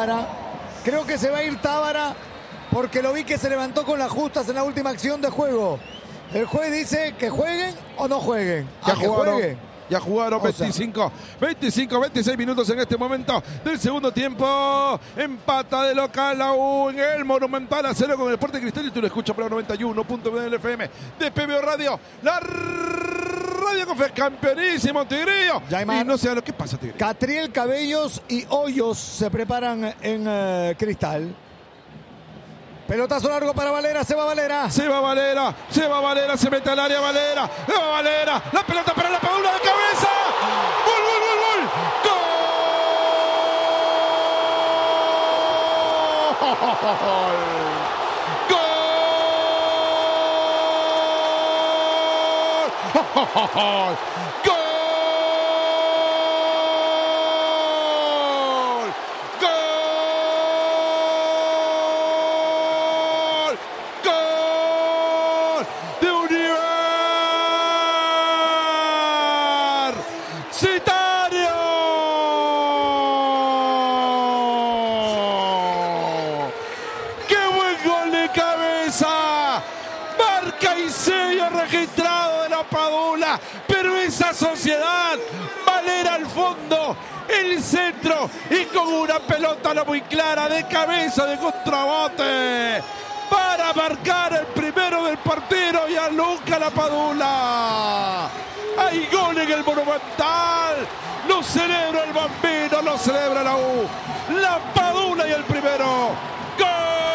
Tábara, porque lo vi que se levantó con las justas en la última acción de juego. El juez dice que jueguen o no jueguen. Ya jugaron 26 minutos en este momento del segundo tiempo. Empata de local la U en el Monumental a 0 con el Sporting Cristal. Y tú lo escuchas por la 91.9 FM de PBO Radio. La radio con fe, campeonísimo Tigrillo. Yaimar, y no sé a lo que pasa, Tigrillo. Catriel, Cabellos y Hoyos se preparan en Cristal. Pelotazo largo para Valera, se va Valera, se mete al área Valera, la pelota para la Padula de cabeza. ¡Gol! ¡Gol! magistrado de la Padula, pero esa sociedad, Valera al fondo, el centro y con una pelota no muy clara de cabeza de contrabote para marcar el primero del partido y a Luca la Padula. Hay gol en el Monumental, lo celebra el Bambino, lo celebra la U, la Padula y el primero. ¡Gol!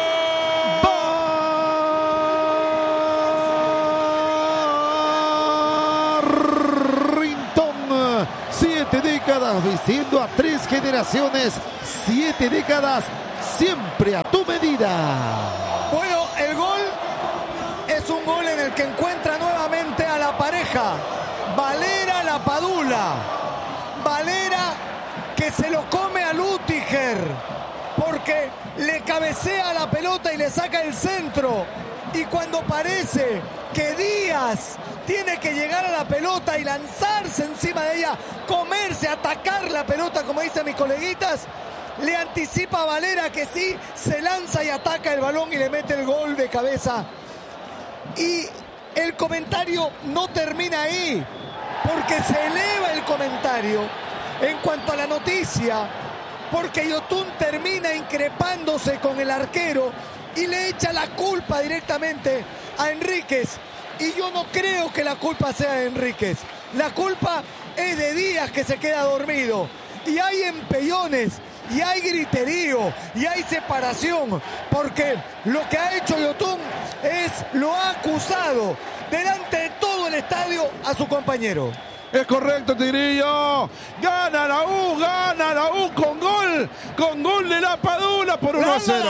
7 décadas vistiendo a 3 generaciones, 7 décadas siempre a tu medida. Bueno, el gol es un gol en el que encuentra nuevamente a la pareja Valera la Padula. Valera que se lo come a Lütticher porque le cabecea la pelota y le saca el centro. Y cuando parece que Díaz tiene que llegar a la pelota y lanzarse encima de ella, comerse, atacar la pelota, como dicen mis coleguitas, le anticipa a Valera que sí, se lanza y ataca el balón y le mete el gol de cabeza. Y el comentario no termina ahí, porque se eleva el comentario en cuanto a la noticia, porque Yotún termina increpándose con el arquero y le echa la culpa directamente a Enríquez. Y yo no creo que la culpa sea de Enríquez. La culpa es de Díaz, que se queda dormido. Y hay empellones, y hay griterío, y hay separación. Porque lo que ha hecho Yotún lo ha acusado delante de todo el estadio a su compañero. Es correcto, Tigrillo. Gana la U con gol de la Padula por 1-0.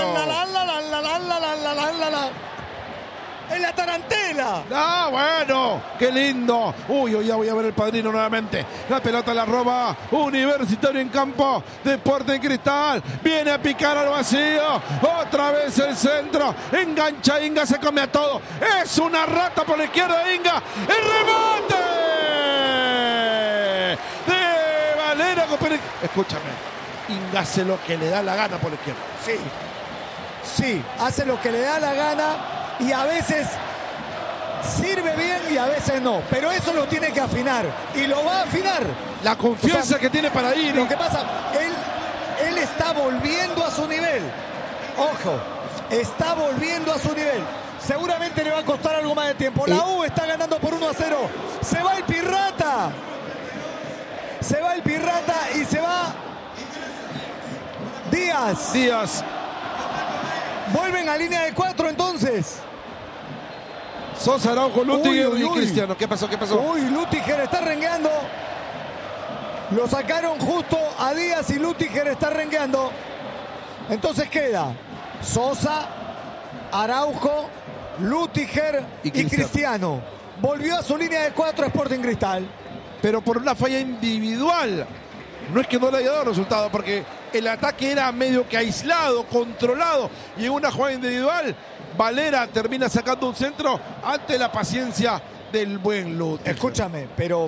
En la tarantela. Ah, bueno, qué lindo. Uy, ya voy a ver el Padrino nuevamente. La pelota la roba Universitario en campo. Deportes Cristal. Viene a picar al vacío. Otra vez el centro. Engancha Inga, se come a todo. Es una rata por la izquierda, Inga. ¡El remate! De Valera. Escúchame. Inga hace lo que le da la gana por la izquierda. Sí, hace lo que le da la gana. Y a veces sirve bien y a veces no. Pero eso lo tiene que afinar. Y lo va a afinar. La confianza que tiene para ir. Lo que pasa, él está volviendo a su nivel. Ojo, está volviendo a su nivel. Seguramente le va a costar algo más de tiempo. La U está ganando por 1-0. Se va el Pirrata. Se va el Pirrata y se va Díaz. Vuelven a línea de 4 entonces. Sosa, Araujo, Lütticher y Cristiano. ¿Qué pasó? Uy, Lütticher está rengueando. Lo sacaron justo a Díaz y Lütticher está rengueando. Entonces queda Sosa, Araujo, Lütticher y Cristiano. Volvió a su línea de 4 Sporting Cristal. Pero por una falla individual. No es que no le haya dado resultado, porque el ataque era medio que aislado, controlado. Y en una jugada individual, Valera termina sacando un centro ante la paciencia del buen Lütticher. Escúchame, pero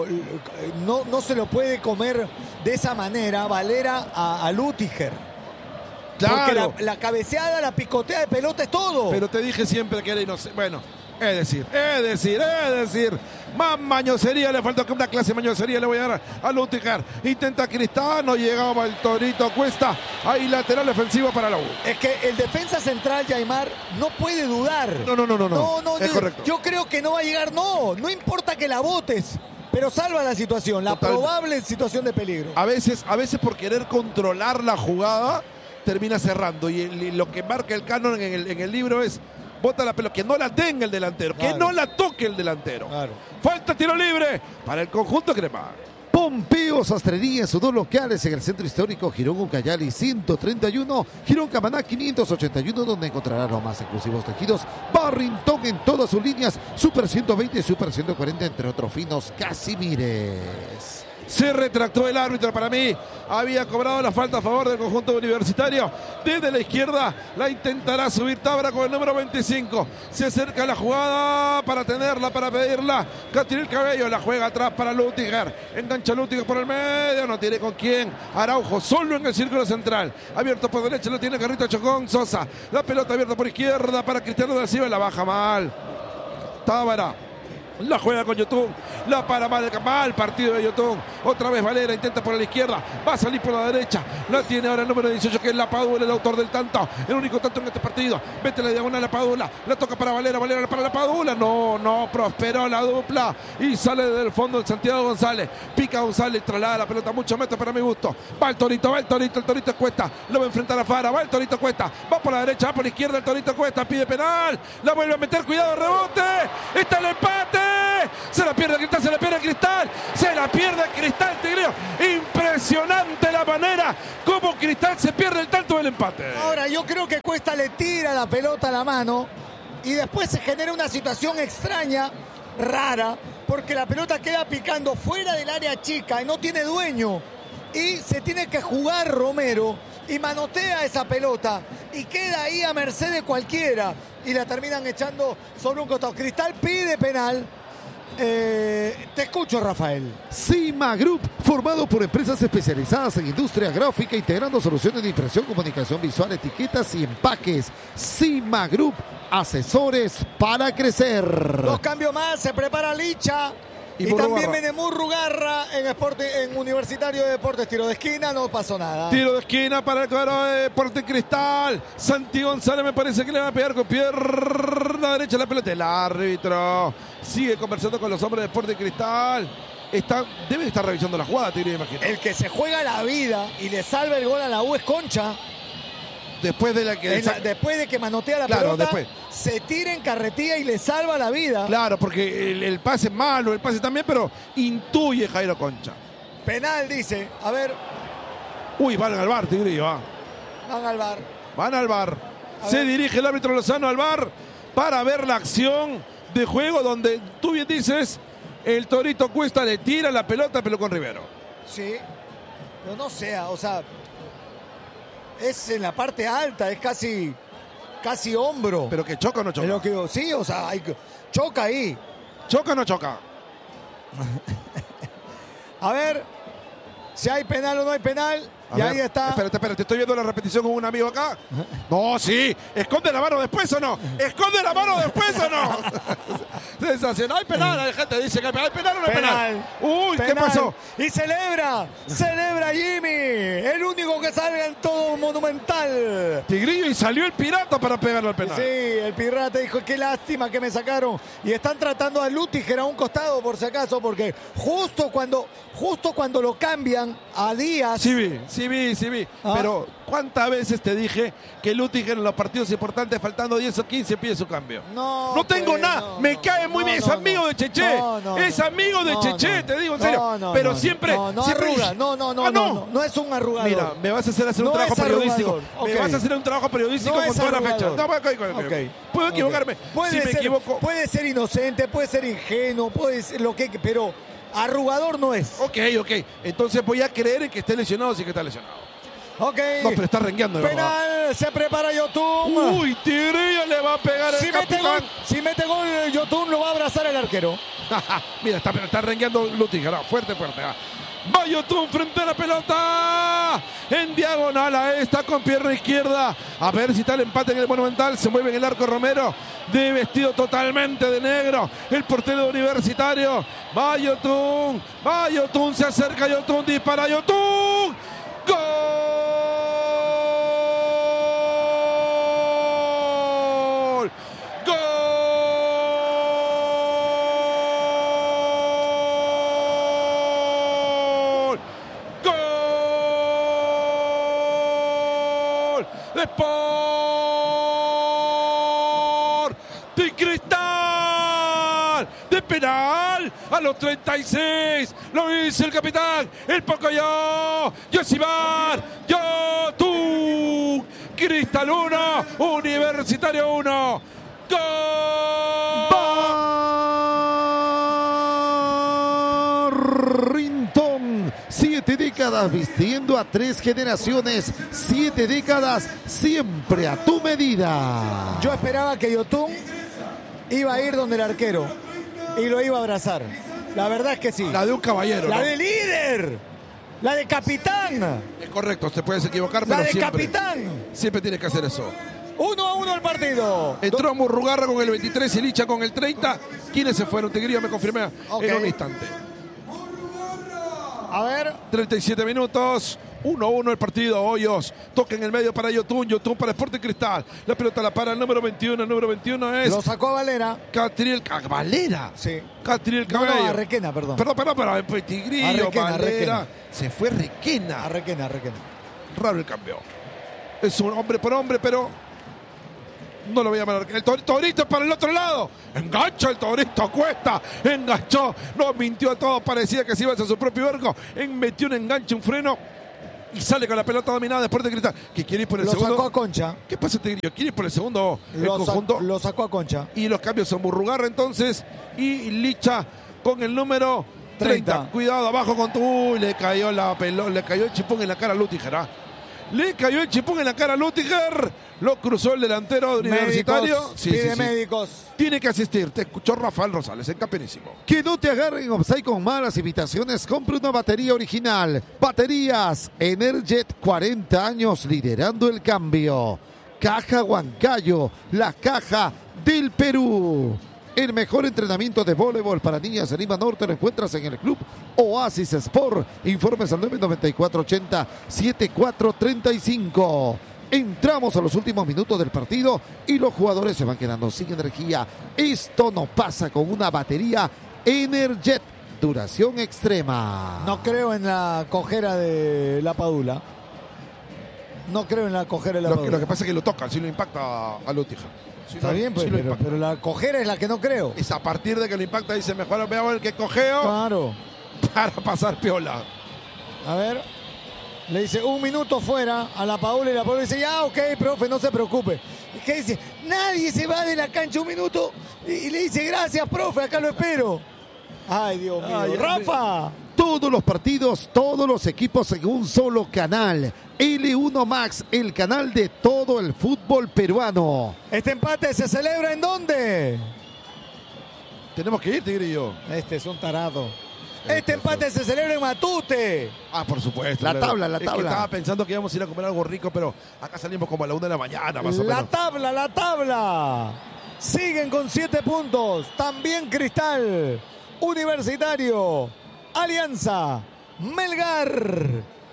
no se lo puede comer de esa manera Valera a Lütticher. Claro. Porque la cabeceada, la picotea de pelota es todo. Pero te dije siempre que era inocente. Bueno, es decir. Más mañosería, le falta que una clase de mañosería le voy a dar a Lütticher. Intenta Cristiano, llegaba el Torito Cuesta. Ahí lateral ofensivo para la U. Es que el defensa central, Yaimar, no puede dudar. No. Es correcto. Yo creo que no va a llegar, no importa que la botes, pero salva la situación, la probable situación de peligro. A veces por querer controlar la jugada, termina cerrando. Y lo que marca el canon en el libro es: bota la pelota, que no la tenga el delantero, claro, que no la toque el delantero. Claro. Falta tiro libre para el conjunto crema. Pompeo Sastrería en sus 2 locales en el centro histórico Girón Ucayali 131, Girón Camaná 581, donde encontrará los más exclusivos tejidos Barrington en todas sus líneas, Super 120 y Super 140, entre otros finos Casimires. Se retractó el árbitro, para mí había cobrado la falta a favor del conjunto universitario. Desde la izquierda la intentará subir Tabra con el número 25. Se acerca la jugada para tenerla, para pedirla. Catiril Cabello la juega atrás para Lütticher. Engancha Lütticher por el medio, no tiene con quién. Araujo solo en el círculo central. Abierto por derecha, lo tiene Carrito Chocón. Sosa, la pelota abierta por izquierda para Cristiano da Silva, la baja mal. Tábara La juega con Yotun, la para mal partido de Yotun. Otra vez Valera intenta por la izquierda, va a salir por la derecha. La tiene ahora el número 18 que es la Padula, el autor del tanto. El único tanto en este partido. Vete la diagonal a la Padula, la toca para Valera, Valera para la Padula. No prosperó la dupla y sale del fondo el Santiago González. Pica González, traslada la pelota mucho metros para mi gusto. Va el Torito Cuesta. Lo va a enfrentar a Fara, va el Torito Cuesta. Va por la derecha, va por la izquierda el Torito Cuesta. Pide penal, la vuelve a meter, cuidado, rebote. Está el empate. Se la pierde Cristal, se la pierde Cristal, Tigrillo. Impresionante la manera como Cristal se pierde el tanto del empate. Ahora, yo creo que Cuesta le tira la pelota a la mano y después se genera una situación extraña, rara, porque la pelota queda picando fuera del área chica y no tiene dueño. Y se tiene que jugar Romero y manotea esa pelota y queda ahí a merced de cualquiera y la terminan echando sobre un costado. Cristal pide penal. Te escucho, Rafael. Cima Group, formado por empresas especializadas en industria gráfica, integrando soluciones de impresión, comunicación visual, etiquetas y empaques. Cima Group, asesores para crecer. 2 cambios más, se prepara Licha. Y también viene Murrugarra en Universitario de Deportes. Tiro de esquina, no pasó nada. Tiro de esquina para el cuadro de Deportes Cristal. Santi González me parece que le va a pegar con pierna derecha la pelota. El árbitro sigue conversando con los hombres de Deportes Cristal. Debe estar revisando la jugada, Tigre, imagino. El que se juega la vida y le salva el gol a la U es Concha. Después de que manotea la pelota, se tira en carretilla y le salva la vida. Claro, porque el pase es malo, el pase también, pero intuye Jairo Concha. Penal, dice. A ver. Uy, van al VAR, Tigrillo. Van al VAR. Se dirige el árbitro Lozano al VAR para ver la acción de juego donde tú bien dices, el Torito Cuesta le tira la pelota, pero con Rivero. Sí, pero no sea, o sea, es en la parte alta, es casi hombro. ¿Pero que choca o no choca? Sí, o sea, choca ahí. ¿Choca o no choca? A ver, si hay penal o no hay penal. Ahí está. Espérate, estoy viendo la repetición con un amigo acá. No, sí. ¿Esconde la mano después o no? ¿Esconde la mano después o no? Sensacional. Hay penal. La gente dice que hay penal o no hay penal. Uy, penal. ¿Qué pasó? Y celebra Jimmy. El único que sale en todo Monumental. Tigrillo, y salió el pirata para pegarle al penal. Sí, el pirata dijo, qué lástima que me sacaron. Y están tratando a Lutiger a un costado por si acaso, porque justo cuando lo cambian a Díaz. Sí vi. Pero ¿cuántas veces te dije que Lutiger en los partidos importantes, faltando 10 o 15, pide su cambio? No tengo nada. Me cae muy bien. Es amigo de Cheche. Es amigo de Cheche, te digo en serio. Pero siempre arruga. No es un arrugador. Mira, me vas a hacer un trabajo periodístico. Okay. Me vas a hacer un trabajo periodístico con toda la fecha. Puedo equivocarme. Me equivoco. Puede ser inocente, puede ser ingenuo, puede ser lo que... Pero arrugador no es. Ok. Entonces voy a creer en que esté lesionado, sí que está lesionado. Ok. No, pero está rengueando. Penal, se prepara Yotun. Uy, Tigrillo le va a pegar el capitán. Si mete gol Yotun, lo va a abrazar el arquero. Mira, está rengueando Lutiger. Fuerte. Va Yotun frente a la pelota. En diagonal a esta con pierna izquierda. A ver si está el empate en el Monumental. Se mueve en el arco Romero. De vestido totalmente de negro. El portero Universitario. Va Yotun. Se acerca Yotun. Dispara Yotun. ¡Gol! Sporting Cristal de penal a los 36 lo dice el capitán, el Pocoyo, Yosibar, Yotun. Cristal 1, Universitario 1. Barrington, 7 décadas vistiendo a 3 generaciones, 7 décadas siempre a tu medida. Yo esperaba que Yotun iba a ir donde el arquero y lo iba a abrazar. La verdad es que sí. La de un caballero. La de líder. La de capitán. Es correcto, te puedes equivocar, pero la de siempre, capitán. siempre tienes que hacer eso. 1-1 el partido. Entró Murrugarra con el 23 y Licha con el 30. ¿Quiénes se fueron? Tigrillo me confirmé en un instante. A ver. 37 minutos. 1-1 el partido. Hoyos toca en el medio para Yotun. Yotun para Sporting Cristal. La pelota la para el número 21. El número 21 es... Lo sacó a Valera. Catriel Valera. Sí. Catriel Cabello. No, a Requena, perdón. Perdón. Pues Tigrillo, Requena, Valera. Requena. Se fue Requena. A Requena. Raro el cambio. Es un hombre por hombre, pero... No lo voy a llamar. El Torito para el otro lado. Engancha el Torito, Cuesta. Enganchó. No mintió a todos. Parecía que se iba hacia su propio arco. Metió un enganche, un freno. Y sale con la pelota dominada después de Cristal. Que quiere ir por el segundo. Lo sacó a Concha. ¿Qué pasa, Tigrillo? ¿Quiere ir por el segundo? El conjunto. Lo sacó a Concha. Y los cambios son Murrugarra entonces. Y Licha con el número 30. Cuidado abajo con tu. Le cayó la pelota. Le cayó el chipón en la cara a Lutiger. Le cayó el chipón en la cara a Lutiger. Lo cruzó el delantero Universitario. Pide médicos. Tiene que asistir. Te escuchó Rafael Rosales en Campeonísimo. Que no te agarren offside con malas invitaciones. Compre una batería original. Baterías Energet, 40 años liderando el cambio. Caja Huancayo, la caja del Perú. El mejor entrenamiento de voleibol para niñas en Lima Norte lo encuentras en el Club Oasis Sport. Informes al 994-80-7435. Entramos a los últimos minutos del partido y los jugadores se van quedando sin energía. Esto no pasa con una batería Energet. Duración extrema. No creo en la cojera de la Padula. Lo que pasa es que lo tocan, si lo impacta a Lutiger. Está bien, pues, pero la cojera es la que no creo. Es a partir de que lo impacta, dice, mejor veamos el que cojeo. Claro. Para pasar piola. A ver. Le dice 1 minuto fuera a la Padula y la Padula dice, ya, ok, profe, no se preocupe. ¿Y qué dice? Nadie se va de la cancha 1 minuto. Y le dice, gracias, profe, acá lo espero. Ay, Dios mío. Ay, Rafa. Todos los partidos, todos los equipos en un solo canal. L1 Max, el canal de todo el fútbol peruano. ¿Este empate se celebra en dónde? Tenemos que ir, Tigrillo. Este es un tarado. Este empate se celebra en Matute. Ah, por supuesto. La tabla. Es que estaba pensando que íbamos a ir a comer algo rico, pero acá salimos como a la 1 de la mañana, más o menos. La tabla. Siguen con 7 puntos. También Cristal, Universitario, Alianza, Melgar.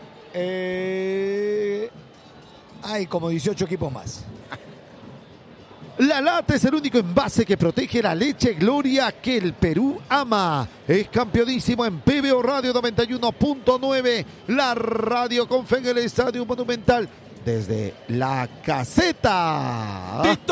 Hay como 18 equipos más. La Lata es el único envase que protege la leche Gloria que el Perú ama. Es campeonísimo en PBO Radio 91.9. La radio con fe en el Estadio Monumental. Desde la caseta. ¡Tito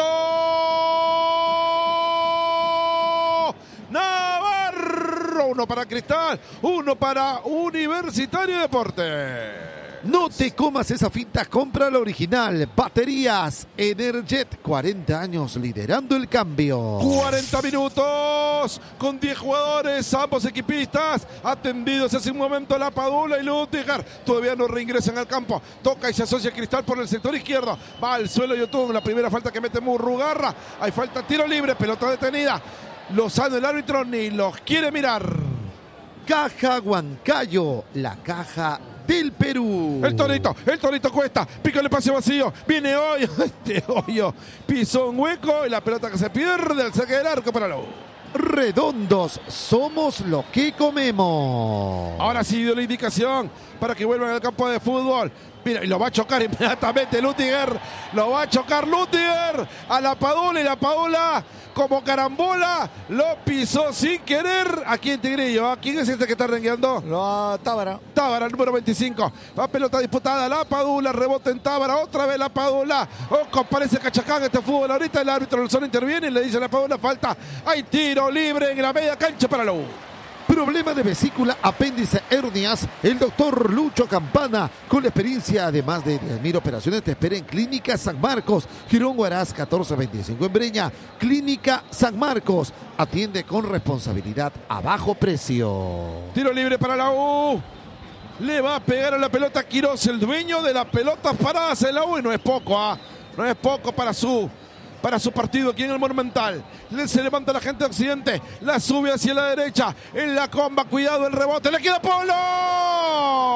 Navarro! 1 para Cristal, 1 para Universitario Deporte. No te comas esa finta, compra la original. Baterías Energet, 40 años liderando el cambio. 40 minutos con 10 jugadores, ambos equipistas atendidos hace un momento la Padula y Lutiger. Todavía no reingresan al campo. Toca y se asocia Cristal por el sector izquierdo. Va al suelo Yotun, la primera falta que mete Murrugarra. Hay falta, tiro libre, pelota detenida. Lozano, el árbitro, ni los quiere mirar. Caja Huancayo, la caja del Perú. El Torito Cuesta, pica el pase vacío, viene Hoyo, Hoyo pisó un hueco y la pelota que se pierde al saque del arco para la U. Redondos, somos lo que comemos. Ahora sí dio la indicación para que vuelvan al campo de fútbol. Mira, y lo va a chocar inmediatamente Lutiger. Lo va a chocar Lutiger a la Padula y la Padula como carambola lo pisó sin querer. Aquí en Tigrillo. ¿A quién es este que está rengueando? Tábara. Tábara, el número 25. Va pelota disputada. La Padula, rebota en Tábara. Otra vez la Padula. Oco, parece cachacán este fútbol. Ahorita el árbitro Lozano interviene y le dice a la Padula falta. Hay tiro libre en la media cancha para la U. Problema de vesícula, apéndice, hernias. El doctor Lucho Campana, con la experiencia de más de 10.000 operaciones, te espera en Clínica San Marcos, Girón Huaraz 1425 en Breña. Clínica San Marcos, atiende con responsabilidad a bajo precio. Tiro libre para la U. Le va a pegar a la pelota Quiroz, el dueño de las pelotas paradas en la U. Y no es poco, no es poco para su partido aquí en el Monumental. Se levanta la gente de Occidente, la sube hacia la derecha, en la comba, cuidado el rebote, le queda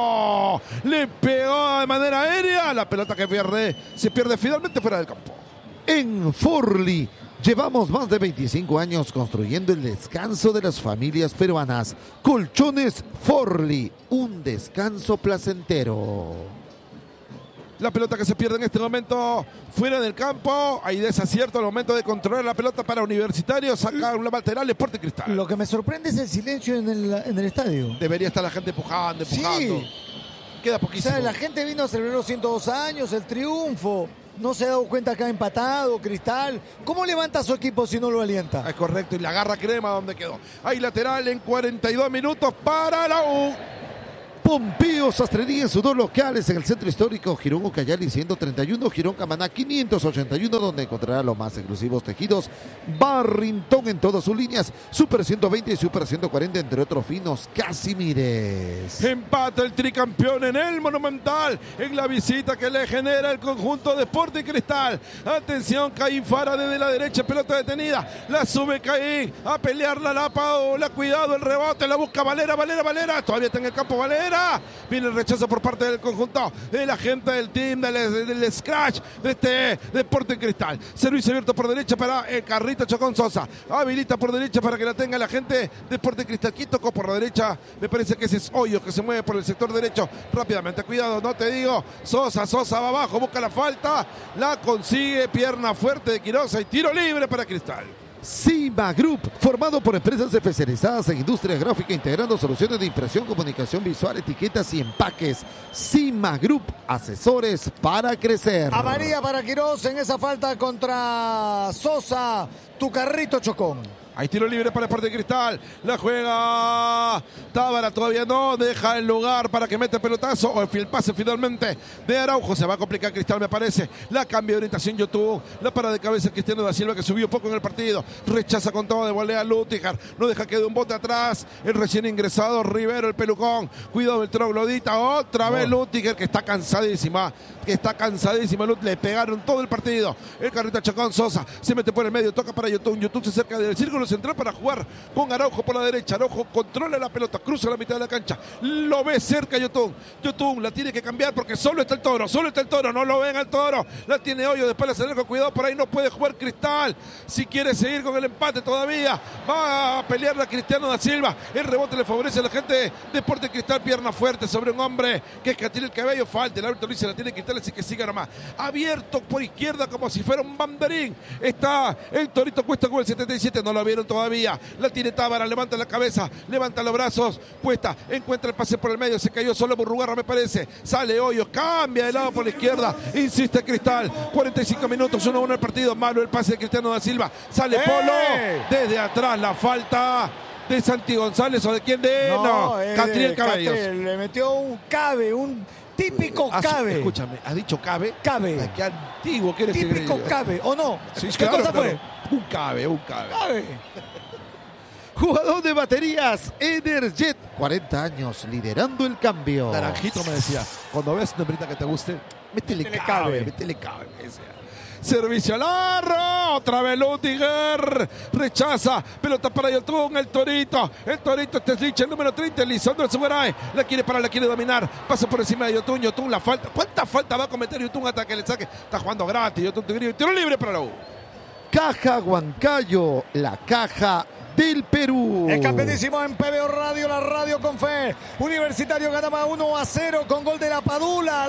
Polo, le pegó de manera aérea, la pelota que se pierde finalmente fuera del campo. En Forli llevamos más de 25 años construyendo el descanso de las familias peruanas. Colchones Forli, un descanso placentero. La pelota que se pierde en este momento fuera del campo. Hay desacierto al momento de controlar la pelota para Universitario. Sacar una lateral de Sporting Cristal. Lo que me sorprende es el silencio en el estadio. Debería estar la gente empujando. Sí. Queda O poquísimo. sea, la gente vino a celebrar los 102 años, el triunfo. No se ha dado cuenta que ha empatado Cristal. ¿Cómo levanta a su equipo si no lo alienta? Es correcto. Y la agarra Crema donde quedó. Hay lateral en 42 minutos para la U. Pompeo Sastrería en sus dos locales en el centro histórico Girón Ucayali 131, Girón Camaná 581, donde encontrará los más exclusivos tejidos Barrington en todas sus líneas, Super 120 y Super 140, entre otros finos Casimires. Empata el tricampeón en el Monumental, en la visita que le genera el conjunto de Sporting Cristal. Atención, Caín Fara desde la derecha, pelota detenida, la sube Caín, a pelearla la Paola, cuidado el rebote, la busca Valera, todavía está en el campo Valera. Viene el rechazo por parte del conjunto de la gente del team, del scratch de Sporting Cristal. Servicio abierto por derecha para el Carrito Chocón Sosa. Habilita por derecha para que la tenga la gente de Sporting Cristal. Aquí tocó por la derecha. Me parece que ese es Hoyo que se mueve por el sector derecho rápidamente. Cuidado, no te digo. Sosa va abajo, busca la falta. La consigue, pierna fuerte de Quirosa y tiro libre para Cristal. Cima Group, formado por empresas especializadas en industria gráfica, integrando soluciones de impresión, comunicación visual, etiquetas y empaques. Cima Group, asesores para crecer. Amarilla para Quiroz en esa falta contra Sosa. Tu Carrito Chocón. Hay tiro libre para Sporting Cristal. La juega Tábara, todavía no. Deja el lugar para que mete pelotazo. O el pase finalmente de Araujo. Se va a complicar Cristal, me parece. La cambio de orientación YouTube. La para de cabeza Cristiano da Silva, que subió poco en el partido. Rechaza con todo de volea Lutiger. No deja que dé un bote atrás. El recién ingresado Rivero, el pelucón. Cuidado del troglodita. Otra vez Lutiger, que está cansadísima. Le pegaron todo el partido. El Carrito Chocón Sosa se mete por el medio. Toca para YouTube. YouTube se acerca del círculo central para jugar con Araujo por la derecha. Araujo controla la pelota, cruza la mitad de la cancha, lo ve cerca Yotun la tiene que cambiar porque solo está el Toro, no lo ven al Toro, la tiene Hoyo, después la acelera con cuidado, por ahí no puede jugar Cristal, si quiere seguir con el empate todavía, va a pelear a Cristiano da Silva, el rebote le favorece a la gente de Sporting Cristal, pierna fuerte sobre un hombre que es Catil el cabello, falta, el árbitro dice la tiene que quitar, así que siga nomás, abierto por izquierda como si fuera un banderín, está el Torito Cuesta con el 77, no lo vieron todavía, la tiene Tábara, levanta la cabeza, levanta los brazos, Cuesta, encuentra el pase por el medio, se cayó solo Burrugarra me parece, sale Hoyos, cambia de lado por la izquierda, insiste Cristal, 45 minutos, 1-1 el partido, malo el pase de Cristiano da Silva, sale Polo, desde atrás la falta de Santi González o de quién Catriel Cabellos. Catriel, le metió un cabe, un típico cabe. Escúchame, ¿has dicho cabe? Cabe. Ay, qué antiguo que eres. Típico cabe, ¿o no? Sí, ¿Qué cosa fue? Un cabe. Cabe. Jugador de baterías, Energet, 40 años, liderando el cambio. Naranjito me decía, cuando ves una hembrita que te guste, métele cabe, me decía. Servicio al arro, otra vez Lutiger, rechaza, pelota para Yotun, el Torito este es Lich, el número 30, Lisandro Zugaray, la quiere parar, la quiere dominar, pasa por encima de Yotun, la falta, ¿cuánta falta va a cometer Yotun hasta que le saque? Está jugando gratis, Yotun tiro libre para la U. Caja Huancayo, la caja del Perú. El campeonísimo en PBO Radio, la radio con fe. Universitario ganaba 1-0 con gol de la Padula.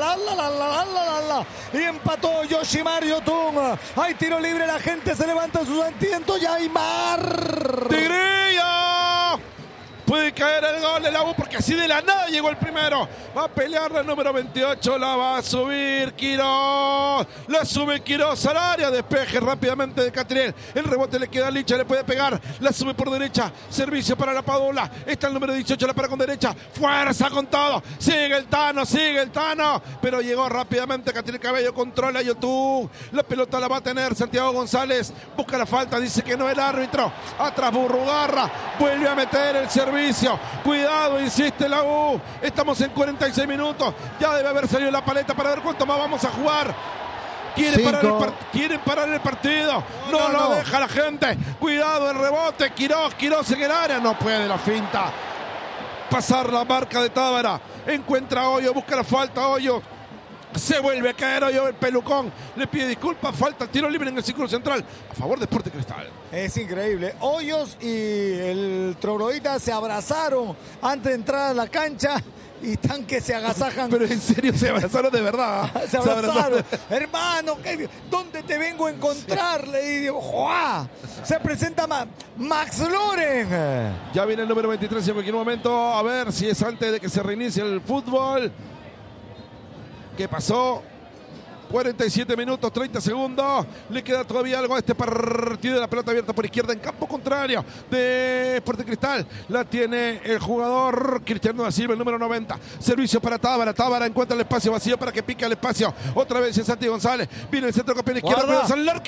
Y empató Yoshimar Yotun. Hay tiro libre, la gente se levanta en sus asientos. Yaimar. ¡Tigrillo! Puede caer el gol de la U porque así de la nada llegó el primero. Va a pelear el número 28, la va a subir Quiroz. La sube Quiroz al área, despeje rápidamente de Catriel. El rebote le queda a Licha, le puede pegar. La sube por derecha, servicio para la Padula. Está el número 18, la para con derecha. Fuerza con todo. Sigue el Tano. Pero llegó rápidamente Catriel Cabello, controla a YouTube. La pelota la va a tener Santiago González. Busca la falta, dice que no el árbitro. Atrás Burrugarra, vuelve a meter el servicio. Cuidado, insiste la U. Estamos en 46 minutos. Ya debe haber salido la paleta para ver cuánto más vamos a jugar. Quieren parar el partido. No lo deja la gente. Cuidado el rebote. Quiroz en el área. No puede la finta. Pasar la marca de Tábara. Encuentra a Hoyo. Busca la falta Hoyo. Se vuelve a caer hoy el pelucón. Le pide disculpas. Falta tiro libre en el círculo central. A favor de Sporting Cristal. Es increíble. Hoyos y el Troglodita se abrazaron antes de entrar a la cancha y están que se agasajan. Pero en serio, se abrazaron de verdad. Se abrazaron. Hermano, ¿dónde te vengo a encontrar? Le digo, ¡juá! Se presenta Max Loren. Ya viene el número 23 en cualquier momento. A ver si es antes de que se reinicie el fútbol. ¿Qué pasó? 47 minutos, 30 segundos. Le queda todavía algo a este partido de la pelota abierta por izquierda en campo contrario de Sporting Cristal. La tiene el jugador Cristiano da Silva, el número 90. Servicio para Tábara. Tábara encuentra el espacio vacío para que pique el espacio. Otra vez es Santi González. Viene el centro campeón izquierdo.